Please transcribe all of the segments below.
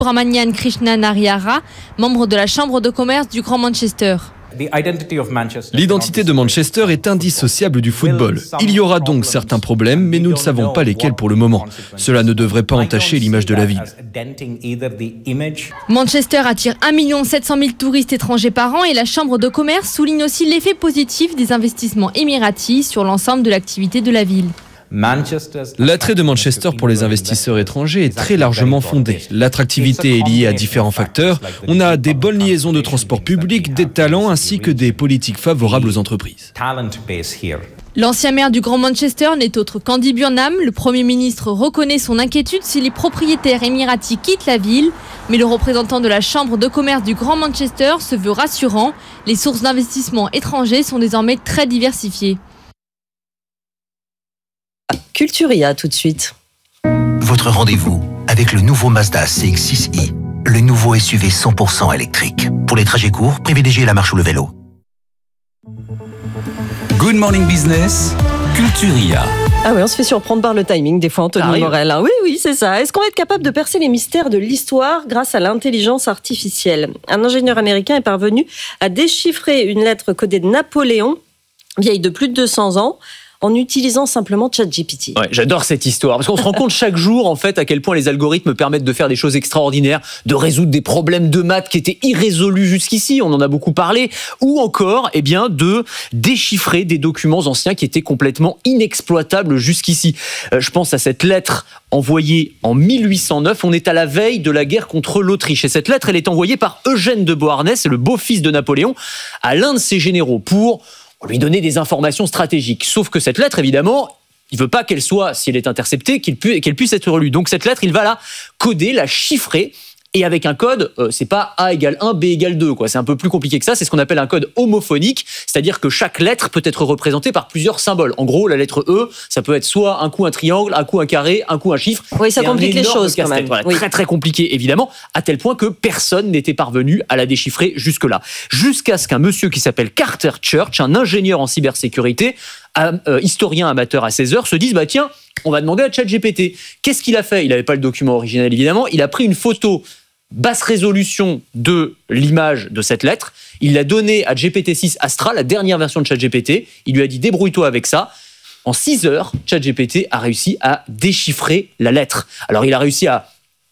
Subramanian Krishnanariara, membre de la Chambre de commerce du Grand Manchester. L'identité de Manchester est indissociable du football. Il y aura donc certains problèmes, mais nous ne savons pas lesquels pour le moment. Cela ne devrait pas entacher l'image de la ville. Manchester attire 1 700 000 touristes étrangers par an et la Chambre de commerce souligne aussi l'effet positif des investissements émiratis sur l'ensemble de l'activité de la ville. L'attrait de Manchester pour les investisseurs étrangers est très largement fondé. L'attractivité est liée à différents facteurs. On a des bonnes liaisons de transport public, des talents ainsi que des politiques favorables aux entreprises. L'ancien maire du Grand Manchester n'est autre qu'Andy Burnham. Le Premier ministre reconnaît son inquiétude si les propriétaires émiratis quittent la ville. Mais le représentant de la Chambre de commerce du Grand Manchester se veut rassurant. Les sources d'investissement étrangers sont désormais très diversifiées. Culturia tout de suite. Votre rendez-vous avec le nouveau Mazda CX-6i, le nouveau SUV 100% électrique. Pour les trajets courts, privilégiez la marche ou le vélo. Good Morning Business, Culturia. Ah oui, on se fait surprendre par le timing des fois, Anthony Morel. Oui, c'est ça. Est-ce qu'on va être capable de percer les mystères de l'histoire grâce à l'intelligence artificielle ? Un ingénieur américain est parvenu à déchiffrer une lettre codée de Napoléon, vieille de plus de 200 ans, en utilisant simplement ChatGPT. Ouais, j'adore cette histoire, parce qu'on se rend compte chaque jour, en fait, à quel point les algorithmes permettent de faire des choses extraordinaires, de résoudre des problèmes de maths qui étaient irrésolus jusqu'ici, on en a beaucoup parlé, ou encore, de déchiffrer des documents anciens qui étaient complètement inexploitables jusqu'ici. Je pense à cette lettre envoyée en 1809, on est à la veille de la guerre contre l'Autriche, et cette lettre, elle est envoyée par Eugène de Beauharnais, c'est le beau-fils de Napoléon, à l'un de ses généraux, pour lui donner des informations stratégiques. Sauf que cette lettre, évidemment, il veut pas qu'elle soit, si elle est interceptée, qu'elle puisse être relue. Donc cette lettre, il va la coder, la chiffrer, et avec un code, c'est pas A égale 1, B égale 2, quoi. C'est un peu plus compliqué que ça, c'est ce qu'on appelle un code homophonique, c'est-à-dire que chaque lettre peut être représentée par plusieurs symboles. En gros, la lettre E, ça peut être soit un coup un triangle, un coup un carré, un coup un chiffre. Oui, ça complique les choses quand même. Voilà, très très compliqué, évidemment, à tel point que personne n'était parvenu à la déchiffrer jusque-là. Jusqu'à ce qu'un monsieur qui s'appelle Carter Church, un ingénieur en cybersécurité, historien amateur à 16 heures, se dise, tiens, on va demander à ChatGPT. Qu'est-ce qu'il a fait ? Il n'avait pas le document original, évidemment. Il a pris une photo basse résolution de l'image de cette lettre. Il l'a donnée à GPT-6 Astra, la dernière version de ChatGPT. Il lui a dit, débrouille-toi avec ça. En 6 heures, ChatGPT a réussi à déchiffrer la lettre. Alors, il a réussi à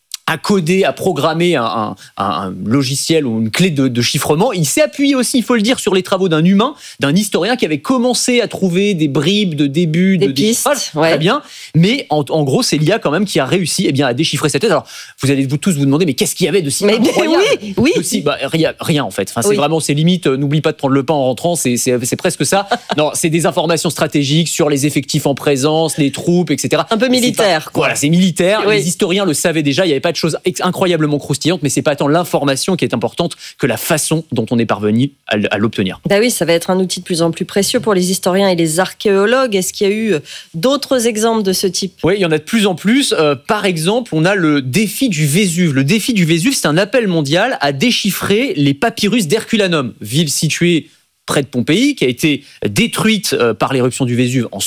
coder, à programmer un logiciel ou une clé de chiffrement. Il s'est appuyé aussi, il faut le dire, sur les travaux d'un humain, d'un historien qui avait commencé à trouver des bribes de début, de déchiffrage. Très bien. Mais en gros, c'est l'IA quand même qui a réussi à déchiffrer cette lettre. Alors, vous allez tous vous demander, mais qu'est-ce qu'il y avait de si incroyable ? Oui. Rien en fait. Enfin, c'est vraiment, c'est limite, n'oublie pas de prendre le pain en rentrant, c'est presque ça. Non, c'est des informations stratégiques sur les effectifs en présence, les troupes, etc. Un peu militaire. Voilà, c'est militaire. Oui. Les historiens le savaient déjà, il n'y avait pas de choses incroyablement croustillantes, mais c'est pas tant l'information qui est importante que la façon dont on est parvenu à l'obtenir. Oui, ça va être un outil de plus en plus précieux pour les historiens et les archéologues. Est-ce qu'il y a eu d'autres exemples de ce type ? Oui, il y en a de plus en plus. Par exemple, on a le défi du Vésuve. Le défi du Vésuve, c'est un appel mondial à déchiffrer les papyrus d'Herculanum, ville située près de Pompéi, qui a été détruite par l'éruption du Vésuve en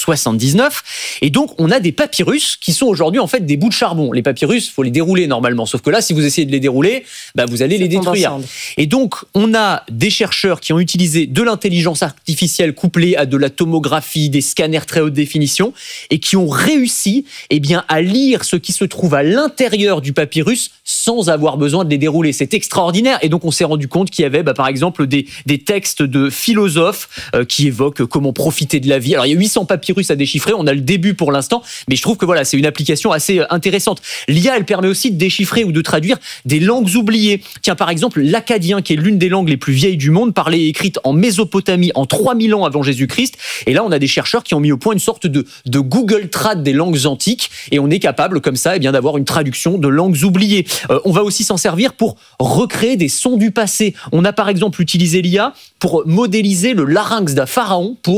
79. Et donc, on a des papyrus qui sont aujourd'hui en fait des bouts de charbon. Les papyrus, il faut les dérouler normalement. Sauf que là, si vous essayez de les dérouler, vous allez les détruire. Et donc, on a des chercheurs qui ont utilisé de l'intelligence artificielle couplée à de la tomographie, des scanners très haute définition, et qui ont réussi à lire ce qui se trouve à l'intérieur du papyrus sans avoir besoin de les dérouler. C'est extraordinaire. Et donc, on s'est rendu compte qu'il y avait, par exemple, des textes de philosophes qui évoquent comment profiter de la vie. Alors, il y a 800 papyrus à déchiffrer. On a le début pour l'instant. Mais je trouve que c'est une application assez intéressante. L'IA, elle permet aussi de déchiffrer ou de traduire des langues oubliées. Tiens, par exemple, l'akkadien, qui est l'une des langues les plus vieilles du monde, parlée et écrite en Mésopotamie en 3000 ans avant Jésus-Christ. Et là, on a des chercheurs qui ont mis au point une sorte de Google Trad des langues antiques. Et on est capable, comme ça, d'avoir une traduction de langues oubliées. On va aussi s'en servir pour recréer des sons du passé. On a par exemple utilisé l'IA pour modéliser le larynx d'un pharaon pour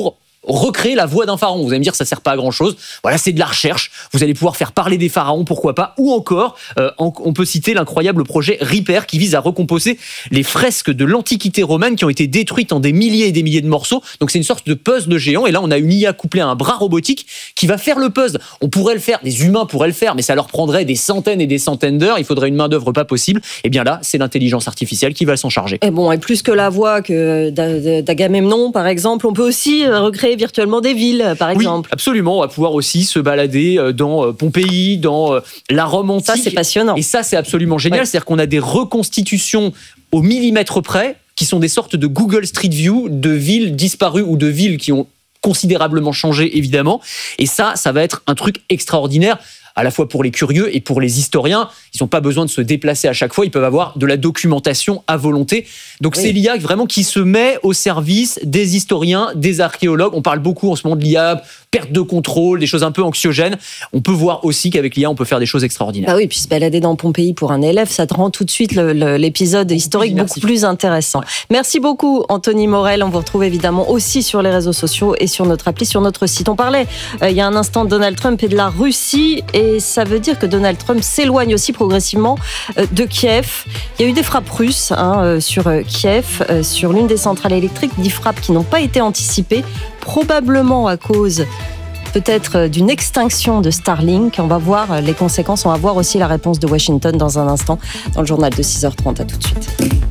recréer la voix d'un pharaon. Vous allez me dire, ça sert pas à grand chose. Voilà, c'est de la recherche. Vous allez pouvoir faire parler des pharaons, pourquoi pas. Ou encore, on peut citer l'incroyable projet Repair qui vise à recomposer les fresques de l'Antiquité romaine qui ont été détruites en des milliers et des milliers de morceaux. Donc c'est une sorte de puzzle géant. Et là, on a une IA couplée à un bras robotique qui va faire le puzzle. On pourrait le faire, des humains pourraient le faire, mais ça leur prendrait des centaines et des centaines d'heures. Il faudrait une main d'œuvre pas possible. Et bien là, c'est l'intelligence artificielle qui va s'en charger. Et bon, et plus que la voix que d'Agamemnon, par exemple, on peut aussi recréer virtuellement des villes, par exemple. Oui, absolument. On va pouvoir aussi se balader dans Pompéi, dans la Rome antique. Ça, c'est passionnant. Et ça, c'est absolument génial. Ouais. C'est-à-dire qu'on a des reconstitutions au millimètre près qui sont des sortes de Google Street View de villes disparues ou de villes qui ont considérablement changé, évidemment. Et ça va être un truc extraordinaire, à la fois pour les curieux et pour les historiens. Ils n'ont pas besoin de se déplacer à chaque fois. Ils peuvent avoir de la documentation à volonté. Donc, c'est l'IA vraiment qui se met au service des historiens, des archéologues. On parle beaucoup en ce moment de l'IA, perte de contrôle, des choses un peu anxiogènes. On peut voir aussi qu'avec l'IA, on peut faire des choses extraordinaires. Bah oui, puis se balader dans Pompéi pour un élève, ça te rend tout de suite l'épisode historique beaucoup plus intéressant. Ouais. Merci beaucoup, Anthony Morel. On vous retrouve évidemment aussi sur les réseaux sociaux et sur notre appli, sur notre site. On parlait il y a un instant de Donald Trump et de la Russie, et ça veut dire que Donald Trump s'éloigne aussi progressivement de Kiev. Il y a eu des frappes russes sur Kiev, sur l'une des centrales électriques, 10 frappes qui n'ont pas été anticipées, probablement à cause peut-être d'une extinction de Starlink. On va voir les conséquences, on va voir aussi la réponse de Washington dans un instant, dans le journal de 6h30. À tout de suite.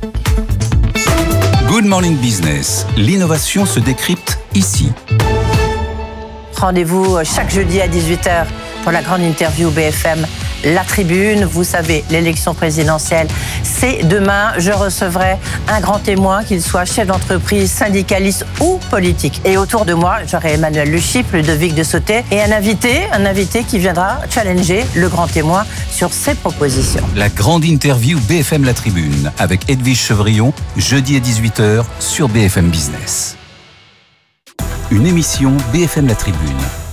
Good Morning Business, l'innovation se décrypte ici. Rendez-vous chaque jeudi à 18h pour la grande interview BFM La Tribune. Vous savez, l'élection présidentielle, c'est demain. Je recevrai un grand témoin, qu'il soit chef d'entreprise, syndicaliste ou politique. Et autour de moi, j'aurai Emmanuel Luchyp, Ludovic de Sauté et un invité qui viendra challenger le grand témoin sur ses propositions. La grande interview BFM La Tribune avec Edwige Chevrillon, jeudi à 18h sur BFM Business. Une émission BFM La Tribune.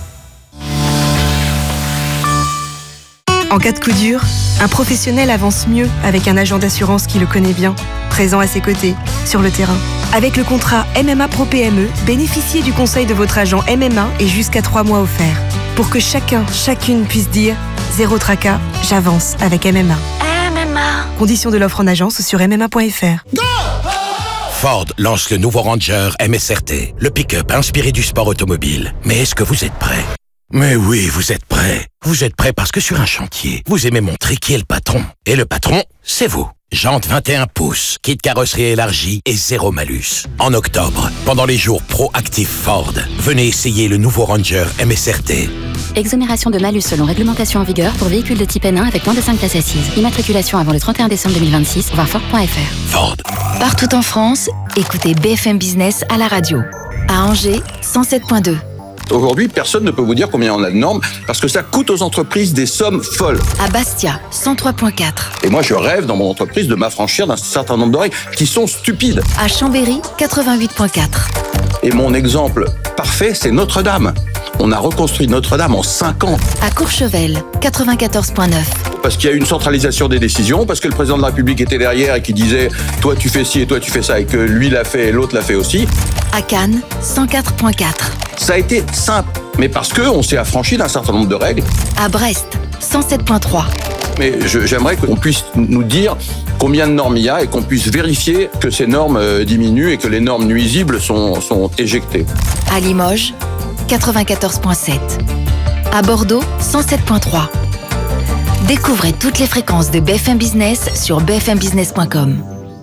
En cas de coup dur, un professionnel avance mieux avec un agent d'assurance qui le connaît bien, présent à ses côtés, sur le terrain. Avec le contrat MMA Pro PME, bénéficiez du conseil de votre agent MMA et jusqu'à 3 mois offerts. Pour que chacune puisse dire « Zéro tracas, j'avance avec MMA ». MMA. Conditions de l'offre en agence sur MMA.fr. Go! Ford lance le nouveau Ranger MSRT, le pick-up inspiré du sport automobile. Mais est-ce que vous êtes prêts ? Mais oui, vous êtes prêts. Vous êtes prêts parce que sur un chantier, vous aimez montrer qui est le patron. Et le patron, c'est vous. Jantes 21 pouces, kit carrosserie élargie et zéro malus. En octobre, pendant les jours pro-actifs Ford, venez essayer le nouveau Ranger MSRT. Exonération de malus selon réglementation en vigueur pour véhicules de type N1 avec moins de 5 places assises. Immatriculation avant le 31 décembre 2026, voir Ford.fr. Ford. Partout en France, écoutez BFM Business à la radio. À Angers, 107.2. Aujourd'hui, personne ne peut vous dire combien on a de normes parce que ça coûte aux entreprises des sommes folles. À Bastia, 103.4. Et moi, je rêve dans mon entreprise de m'affranchir d'un certain nombre de règles qui sont stupides. À Chambéry, 88.4. Et mon exemple parfait, c'est Notre-Dame. On a reconstruit Notre-Dame en 5 ans. À Courchevel, 94.9. Parce qu'il y a eu une centralisation des décisions, parce que le président de la République était derrière et qui disait « toi tu fais ci et toi tu fais ça » et que lui l'a fait et l'autre l'a fait aussi. À Cannes, 104.4. Ça a été simple, mais parce qu'on s'est affranchi d'un certain nombre de règles. À Brest, 107.3. Mais j'aimerais qu'on puisse nous dire combien de normes il y a et qu'on puisse vérifier que ces normes diminuent et que les normes nuisibles sont éjectées. À Limoges, 94.7. À Bordeaux, 107.3. Découvrez toutes les fréquences de BFM Business sur bfmbusiness.com.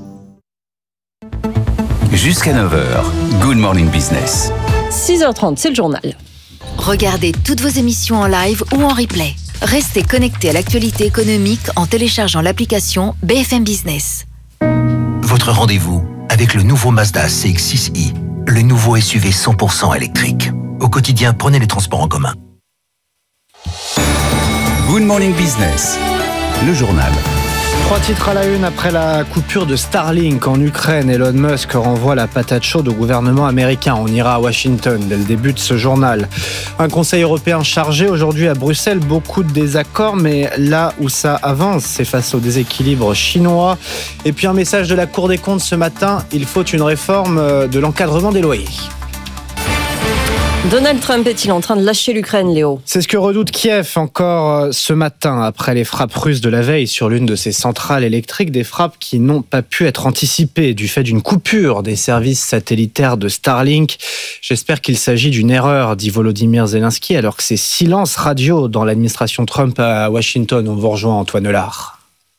Jusqu'à 9h, Good Morning Business. 6h30, c'est le journal. Regardez toutes vos émissions en live ou en replay. Restez connectés à l'actualité économique en téléchargeant l'application BFM Business. Votre rendez-vous avec le nouveau Mazda CX-6i, le nouveau SUV 100% électrique. Au quotidien, prenez les transports en commun. Good Morning Business, le journal. 3 titres à la une après la coupure de Starlink en Ukraine. Elon Musk renvoie la patate chaude au gouvernement américain. On ira à Washington dès le début de ce journal. Un conseil européen chargé aujourd'hui à Bruxelles. Beaucoup de désaccords, mais là où ça avance, c'est face au déséquilibre chinois. Et puis un message de la Cour des comptes ce matin. Il faut une réforme de l'encadrement des loyers. Donald Trump est-il en train de lâcher l'Ukraine, Léo ? C'est ce que redoute Kiev encore ce matin après les frappes russes de la veille sur l'une de ses centrales électriques, des frappes qui n'ont pas pu être anticipées du fait d'une coupure des services satellitaires de Starlink. J'espère qu'il s'agit d'une erreur, dit Volodymyr Zelensky, alors que c'est silence radio dans l'administration Trump à Washington. On vous rejoint, Antoine Lard.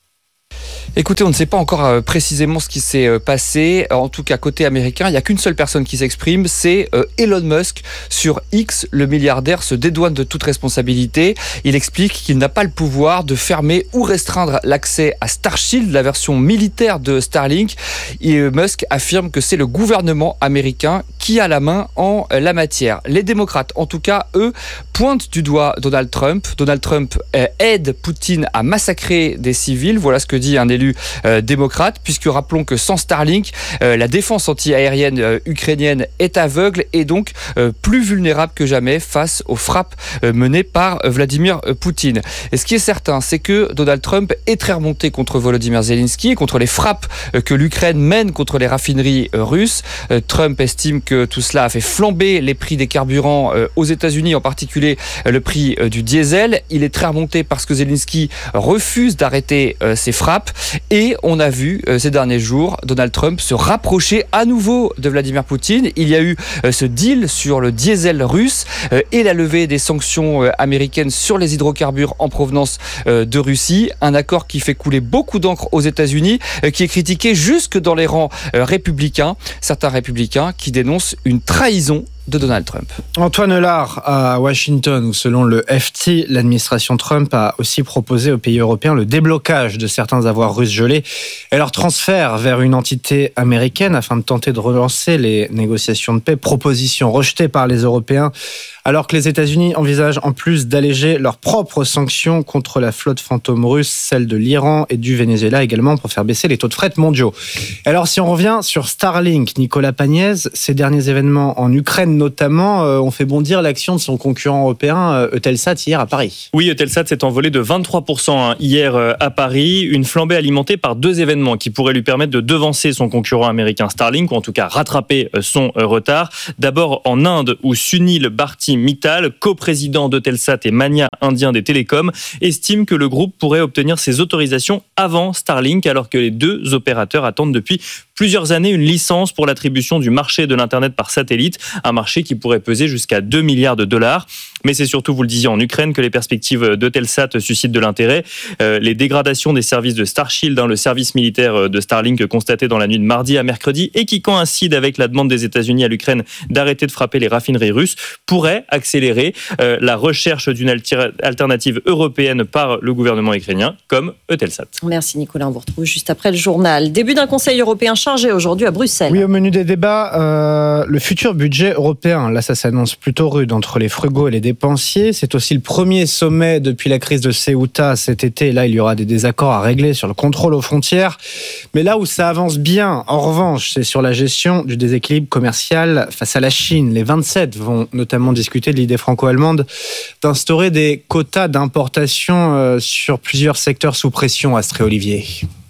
Écoutez, on ne sait pas encore précisément ce qui s'est passé. En tout cas, côté américain, il n'y a qu'une seule personne qui s'exprime, c'est Elon Musk. Sur X, le milliardaire se dédouane de toute responsabilité. Il explique qu'il n'a pas le pouvoir de fermer ou restreindre l'accès à Starshield, la version militaire de Starlink. Et Musk affirme que c'est le gouvernement américain qui a la main en la matière. Les démocrates, en tout cas, eux, pointent du doigt Donald Trump. Donald Trump aide Poutine à massacrer des civils. Voilà ce que dit un élu démocrate, puisque rappelons que sans Starlink, la défense anti-aérienne ukrainienne est aveugle et donc plus vulnérable que jamais face aux frappes menées par Vladimir Poutine. Et ce qui est certain, c'est que Donald Trump est très remonté contre Volodymyr Zelensky et contre les frappes que l'Ukraine mène contre les raffineries russes. Trump estime que tout cela a fait flamber les prix des carburants aux États-Unis, en particulier le prix du diesel. Il est très remonté parce que Zelensky refuse d'arrêter ces frappes. Et on a vu ces derniers jours Donald Trump se rapprocher à nouveau de Vladimir Poutine. Il y a eu ce deal sur le diesel russe et la levée des sanctions américaines sur les hydrocarbures en provenance de Russie. Un accord qui fait couler beaucoup d'encre aux États-Unis, qui est critiqué jusque dans les rangs républicains. Certains républicains qui dénoncent une trahison de Donald Trump. Antoine Lard à Washington, où selon le FT, l'administration Trump a aussi proposé aux pays européens le déblocage de certains avoirs russes gelés et leur transfert vers une entité américaine afin de tenter de relancer les négociations de paix, proposition rejetée par les Européens, alors que les États-Unis envisagent en plus d'alléger leurs propres sanctions contre la flotte fantôme russe, celle de l'Iran et du Venezuela également, pour faire baisser les taux de fret mondiaux. Alors si on revient sur Starlink, Nicolas Pagnès, ces derniers événements en Ukraine notamment ont fait bondir l'action de son concurrent européen Eutelsat hier à Paris. Oui, Eutelsat s'est envolé de 23% hier à Paris, une flambée alimentée par deux événements qui pourraient lui permettre de devancer son concurrent américain Starlink, ou en tout cas rattraper son retard. D'abord en Inde, où Sunil Bharti Mittal, coprésident d'Eutelsat et mania indien des télécoms, estime que le groupe pourrait obtenir ses autorisations avant Starlink, alors que les deux opérateurs attendent depuis plusieurs années une licence pour l'attribution du marché de l'Internet par satellite, un marché qui pourrait peser jusqu'à 2 milliards de dollars. Mais c'est surtout, vous le disiez, en Ukraine que les perspectives d'Eutelsat suscitent de l'intérêt. Les dégradations des services de Starshield, le service militaire de Starlink constaté dans la nuit de mardi à mercredi et qui coïncide avec la demande des États-Unis à l'Ukraine d'arrêter de frapper les raffineries russes, pourrait accélérer la recherche d'une alternative européenne par le gouvernement ukrainien, comme Eutelsat. Merci Nicolas, on vous retrouve juste après le journal. Début d'un conseil européen chargé aujourd'hui à Bruxelles. Oui, au menu des débats, le futur budget européen. Là, ça s'annonce plutôt rude entre les frugaux et les dépensiers. C'est aussi le premier sommet depuis la crise de Ceuta cet été. Là, il y aura des désaccords à régler sur le contrôle aux frontières. Mais là où ça avance bien, en revanche, c'est sur la gestion du déséquilibre commercial face à la Chine. Les 27 vont notamment discuter de l'idée franco-allemande d'instaurer des quotas d'importation sur plusieurs secteurs sous pression, Astrée Olivier.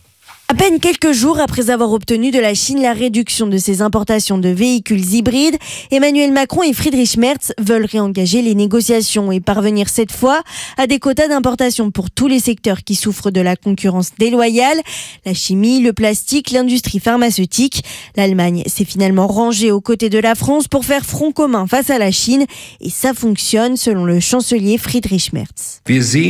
À peine quelques jours après avoir obtenu de la Chine la réduction de ses importations de véhicules hybrides, Emmanuel Macron et Friedrich Merz veulent réengager les négociations et parvenir cette fois à des quotas d'importation pour tous les secteurs qui souffrent de la concurrence déloyale, la chimie, le plastique, l'industrie pharmaceutique. L'Allemagne s'est finalement rangée aux côtés de la France pour faire front commun face à la Chine et ça fonctionne selon le chancelier Friedrich Merz.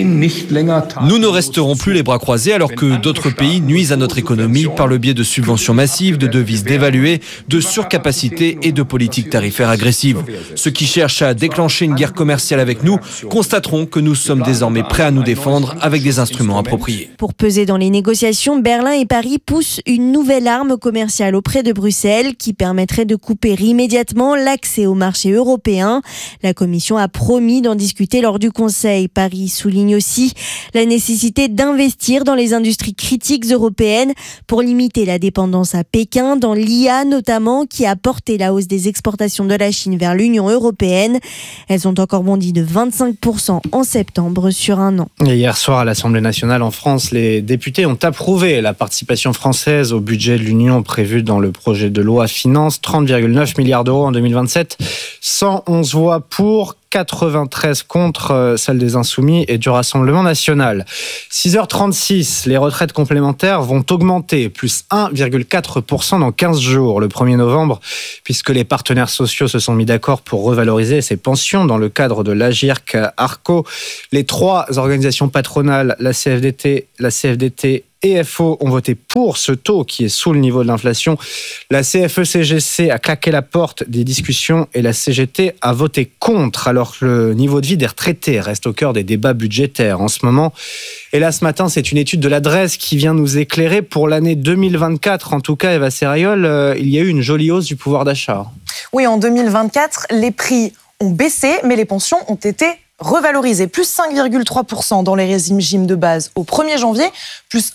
Nous ne resterons plus les bras croisés alors que d'autres pays nuisent à notre économie par le biais de subventions massives, de devises dévaluées, de surcapacités et de politiques tarifaires agressives. Ceux qui cherchent à déclencher une guerre commerciale avec nous constateront que nous sommes désormais prêts à nous défendre avec des instruments appropriés. Pour peser dans les négociations, Berlin et Paris poussent une nouvelle arme commerciale auprès de Bruxelles qui permettrait de couper immédiatement l'accès au marché européen. La Commission a promis d'en discuter lors du Conseil. Paris souligne aussi la nécessité d'investir dans les industries critiques européennes européenne pour limiter la dépendance à Pékin, dans l'IA notamment, qui a porté la hausse des exportations de la Chine vers l'Union européenne. Elles ont encore bondi de 25% en septembre sur un an. Et hier soir à l'Assemblée nationale en France, les députés ont approuvé la participation française au budget de l'Union prévu dans le projet de loi finance, 30,9 milliards d'euros en 2027, 111 voix pour, 93 contre celle des Insoumis et du Rassemblement national. 6h36, les retraites complémentaires vont augmenter, plus 1,4% dans 15 jours, le 1er novembre, puisque les partenaires sociaux se sont mis d'accord pour revaloriser ces pensions dans le cadre de l'Agirc-Arrco. Les 3 organisations patronales, la CFDT et FO ont voté pour ce taux qui est sous le niveau de l'inflation. La CFE-CGC a claqué la porte des discussions et la CGT a voté contre, alors que le niveau de vie des retraités reste au cœur des débats budgétaires en ce moment. Et là, ce matin, c'est une étude de l'adresse qui vient nous éclairer pour l'année 2024. En tout cas, Eva Serrayol, il y a eu une jolie hausse du pouvoir d'achat. Oui, en 2024, les prix ont baissé, mais les pensions ont été revalorisé, plus 5,3% dans les régimes de base au 1er janvier, plus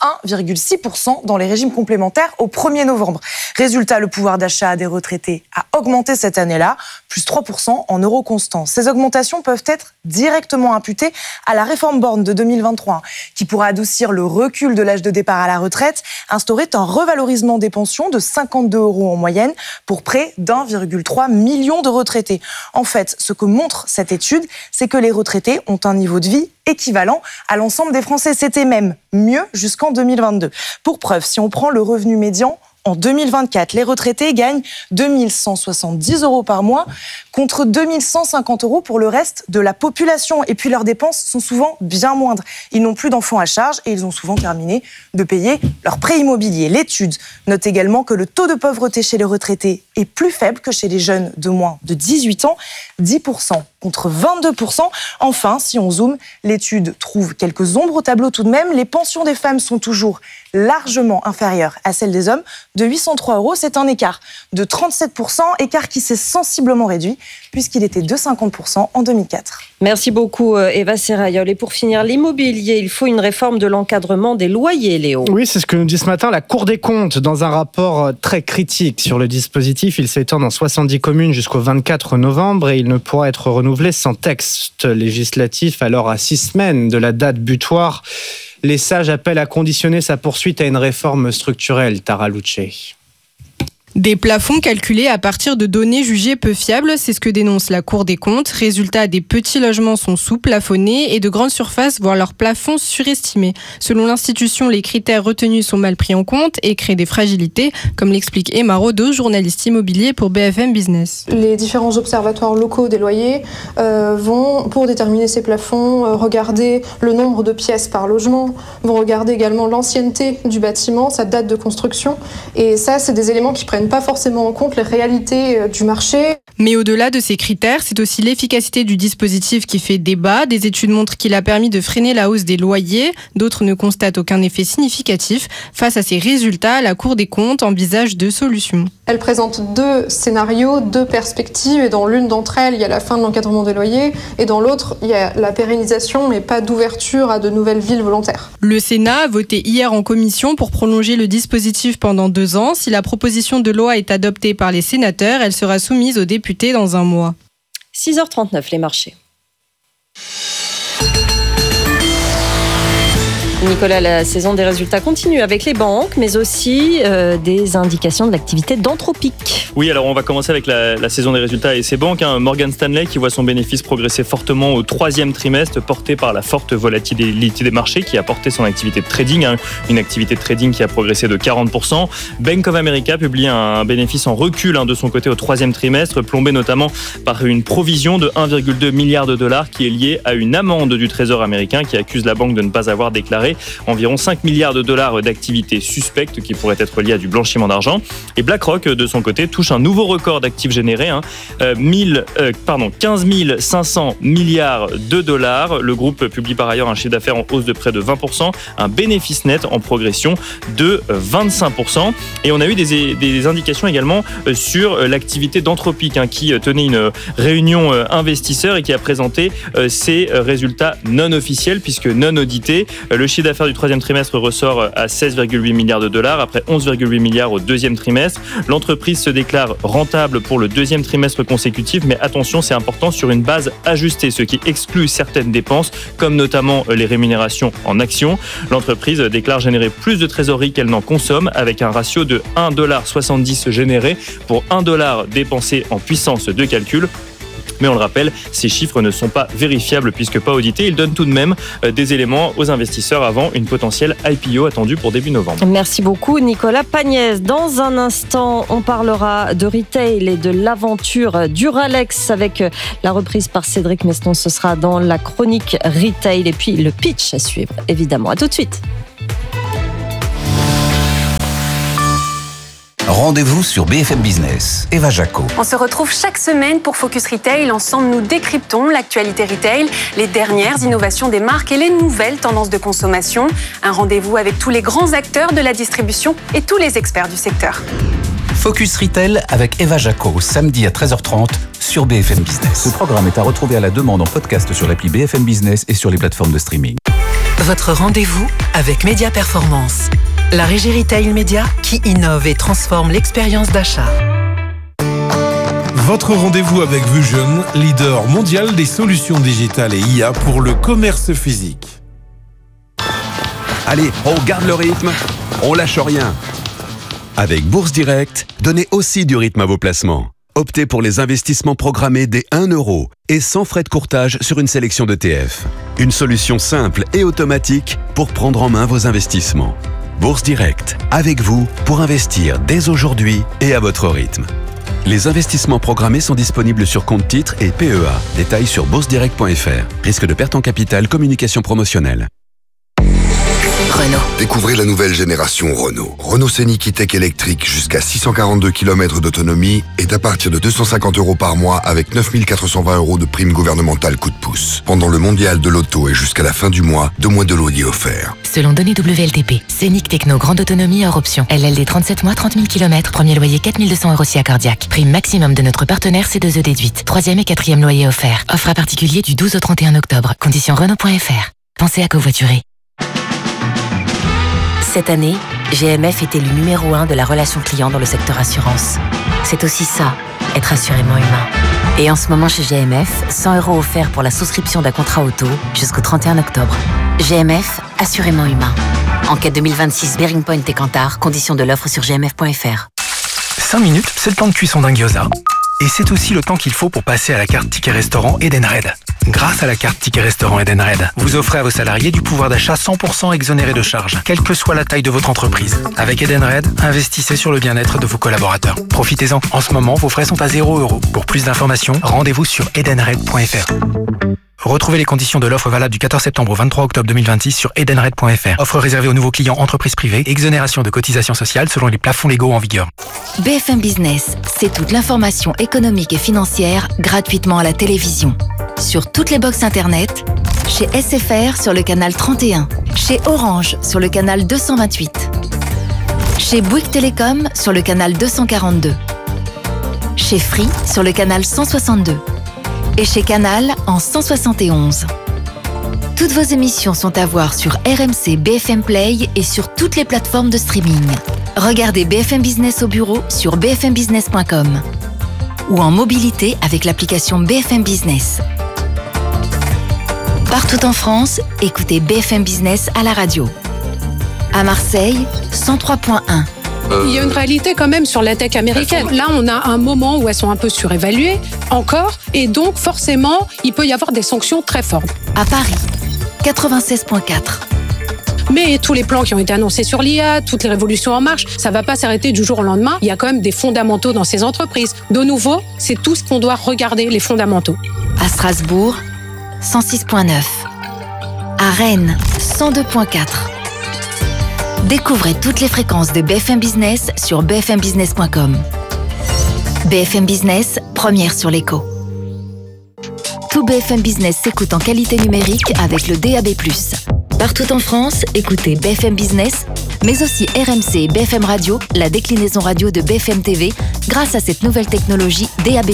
1,6% dans les régimes complémentaires au 1er novembre. Résultat, le pouvoir d'achat des retraités a augmenté cette année-là, plus 3% en euros constants. Ces augmentations peuvent être directement imputées à la réforme Borne de 2023, qui pourra adoucir le recul de l'âge de départ à la retraite, instaurer un revalorisement des pensions de 52 € en moyenne pour près d'1,3 million de retraités. En fait, ce que montre cette étude, c'est que les retraités ont un niveau de vie équivalent à l'ensemble des Français. C'était même mieux jusqu'en 2022. Pour preuve, si on prend le revenu médian, en 2024, les retraités gagnent 2 170 € par mois contre 2 150 € pour le reste de la population. Et puis leurs dépenses sont souvent bien moindres. Ils n'ont plus d'enfants à charge et ils ont souvent terminé de payer leur prêt immobilier. L'étude note également que le taux de pauvreté chez les retraités est plus faible que chez les jeunes de moins de 18 ans, 10% contre 22%. Enfin, si on zoome, l'étude trouve quelques ombres au tableau tout de même. Les pensions des femmes sont toujours largement inférieures à celles des hommes, de 803 €. C'est un écart de 37%, écart qui s'est sensiblement réduit puisqu'il était de 50% en 2004. Merci beaucoup Eva Serrayol. Et pour finir, l'immobilier, il faut une réforme de l'encadrement des loyers, Léo. Oui, c'est ce que nous dit ce matin la Cour des comptes dans un rapport très critique sur le dispositif. Il s'étend dans 70 communes jusqu'au 24 novembre et il ne pourra être renouvelé sans texte législatif, alors à 6 semaines de la date butoir. Les sages appellent à conditionner sa poursuite à une réforme structurelle, Tara Luce. Des plafonds calculés à partir de données jugées peu fiables, c'est ce que dénonce la Cour des comptes. Résultat, des petits logements sont sous-plafonnés et de grandes surfaces voient leurs plafonds surestimés. Selon l'institution, les critères retenus sont mal pris en compte et créent des fragilités, comme l'explique Emma Rodeau, journaliste immobilier pour BFM Business. Les différents observatoires locaux des loyers vont, pour déterminer ces plafonds, regarder le nombre de pièces par logement, vont regarder également l'ancienneté du bâtiment, sa date de construction. Et ça, c'est des éléments qui prennent pas forcément en compte les réalités du marché. Mais au-delà de ces critères, c'est aussi l'efficacité du dispositif qui fait débat. Des études montrent qu'il a permis de freiner la hausse des loyers. D'autres ne constatent aucun effet significatif. Face à ces résultats, la Cour des comptes envisage 2 solutions. Elle présente 2 scénarios, 2 perspectives. Et dans l'une d'entre elles, il y a la fin de l'encadrement des loyers. Et dans l'autre, il y a la pérennisation, mais pas d'ouverture à de nouvelles villes volontaires. Le Sénat a voté hier en commission pour prolonger le dispositif pendant 2 ans. Si la proposition de loi est adoptée par les sénateurs, elle sera soumise aux députés dans un mois. 6h39, les marchés. Nicolas, la saison des résultats continue avec les banques, mais aussi des indications de l'activité d'Anthropic. Oui, alors on va commencer avec la saison des résultats et ses banques. Morgan Stanley qui voit son bénéfice progresser fortement au 3e trimestre, porté par la forte volatilité des marchés qui a porté son activité de trading, une activité de trading qui a progressé de 40%. Bank of America publie un bénéfice en recul de son côté au 3e trimestre, plombé notamment par une provision de 1,2 milliard de dollars qui est liée à une amende du Trésor américain qui accuse la banque de ne pas avoir déclaré environ 5 milliards de dollars d'activités suspectes qui pourraient être liées à du blanchiment d'argent. Et BlackRock, de son côté, touche un nouveau record d'actifs générés, 15 500 milliards de dollars. Le groupe publie par ailleurs un chiffre d'affaires en hausse de près de 20%, un bénéfice net en progression de 25%. Et on a eu des indications également sur l'activité d'Anthropic qui tenait une réunion investisseurs et qui a présenté ses résultats non officiels puisque non audités. Le chiffre chiffre d'affaires du troisième trimestre ressort à 16,8 milliards de dollars après 11,8 milliards au deuxième trimestre. L'entreprise se déclare rentable pour le deuxième trimestre consécutif, mais attention, c'est important, sur une base ajustée, ce qui exclut certaines dépenses, comme notamment les rémunérations en actions. L'entreprise déclare générer plus de trésorerie qu'elle n'en consomme, avec un ratio de 1,70$ généré pour 1$ dépensé en puissance de calcul. Mais on le rappelle, ces chiffres ne sont pas vérifiables puisque pas audités. Ils donnent tout de même des éléments aux investisseurs avant une potentielle IPO attendue pour début novembre. Merci beaucoup Nicolas Pagnès. Dans un instant, on parlera de retail et de l'aventure Duralex avec la reprise par Cédric Meston. Ce sera dans la chronique retail et puis le pitch à suivre, évidemment. À tout de suite. Rendez-vous sur BFM Business. Eva Jaco. On se retrouve chaque semaine pour Focus Retail. Ensemble, nous décryptons l'actualité retail, les dernières innovations des marques et les nouvelles tendances de consommation. Un rendez-vous avec tous les grands acteurs de la distribution et tous les experts du secteur. Focus Retail avec Eva Jaco, samedi à 13h30 sur BFM Business. Ce programme est à retrouver à la demande en podcast sur l'appli BFM Business et sur les plateformes de streaming. Votre rendez-vous avec Média Performance, la régie retail média qui innove et transforme l'expérience d'achat. Votre rendez-vous avec Vusion, leader mondial des solutions digitales et IA pour le commerce physique. Allez, on garde le rythme, on lâche rien. Avec Bourse Direct, donnez aussi du rythme à vos placements. Optez pour les investissements programmés dès 1 € et sans frais de courtage sur une sélection d'ETF. Une solution simple et automatique pour prendre en main vos investissements. Bourse Direct, avec vous pour investir dès aujourd'hui et à votre rythme. Les investissements programmés sont disponibles sur compte titres et PEA. Détails sur boursedirect.fr. Risque de perte en capital, communication promotionnelle. Renault. Découvrez la nouvelle génération Renault. Renault Scénic E-Tech électrique jusqu'à 642 km d'autonomie est à partir de 250 € par mois avec 9 420 € de prime gouvernementale coup de pouce. Pendant le mondial de l'auto et jusqu'à la fin du mois, 2 mois de loyer offert. Selon données WLTP, Scénic Techno grande autonomie hors option. LLD 37 mois, 30 000 km, premier loyer 4 200 € si accordiaque. Prime maximum de notre partenaire C2E déduite. 3e et 4e loyer offert. Offre à particulier du 12 au 31 octobre. Conditions Renault.fr. Pensez à covoiturer. Cette année, GMF est élu numéro 1 de la relation client dans le secteur assurance. C'est aussi ça, être assurément humain. Et en ce moment chez GMF, 100 € offerts pour la souscription d'un contrat auto jusqu'au 31 octobre. GMF, assurément humain. Enquête 2026 Bearing Point et Kantar, conditions de l'offre sur gmf.fr. 5 minutes, c'est le temps de cuisson d'un gyoza. Et c'est aussi le temps qu'il faut pour passer à la carte Ticket Restaurant Edenred. Grâce à la carte Ticket Restaurant Edenred, vous offrez à vos salariés du pouvoir d'achat 100% exonéré de charges, quelle que soit la taille de votre entreprise. Avec Edenred, investissez sur le bien-être de vos collaborateurs. Profitez-en. En ce moment, vos frais sont à 0 €. Pour plus d'informations, rendez-vous sur edenred.fr. Retrouvez les conditions de l'offre valable du 14 septembre au 23 octobre 2026 sur edenred.fr. Offre réservée aux nouveaux clients entreprises privées, exonération de cotisations sociales selon les plafonds légaux en vigueur. BFM Business, c'est toute l'information économique et financière gratuitement à la télévision. Sur toutes les box internet, chez SFR sur le canal 31, chez Orange sur le canal 228, chez Bouygues Télécom sur le canal 242, chez Free sur le canal 162 et chez Canal en 171. Toutes vos émissions sont à voir sur RMC BFM Play et sur toutes les plateformes de streaming. Regardez BFM Business au bureau sur bfmbusiness.com ou en mobilité avec l'application BFM Business. Partout en France, écoutez BFM Business à la radio. À Marseille, 103.1. Il y a une réalité quand même sur la tech américaine. Là, on a un moment où elles sont un peu surévaluées, encore, et donc forcément, il peut y avoir des sanctions très fortes. À Paris, 96.4. Mais tous les plans qui ont été annoncés sur l'IA, toutes les révolutions en marche, ça ne va pas s'arrêter du jour au lendemain. Il y a quand même des fondamentaux dans ces entreprises. De nouveau, c'est tout ce qu'on doit regarder, les fondamentaux. À Strasbourg, 106.9. À Rennes, 102.4. Découvrez toutes les fréquences de BFM Business sur bfmbusiness.com. BFM Business, première sur l'écho. Tout BFM Business s'écoute en qualité numérique avec le DAB+. Partout en France, écoutez BFM Business, mais aussi RMC et BFM Radio, la déclinaison radio de BFM TV, grâce à cette nouvelle technologie DAB+.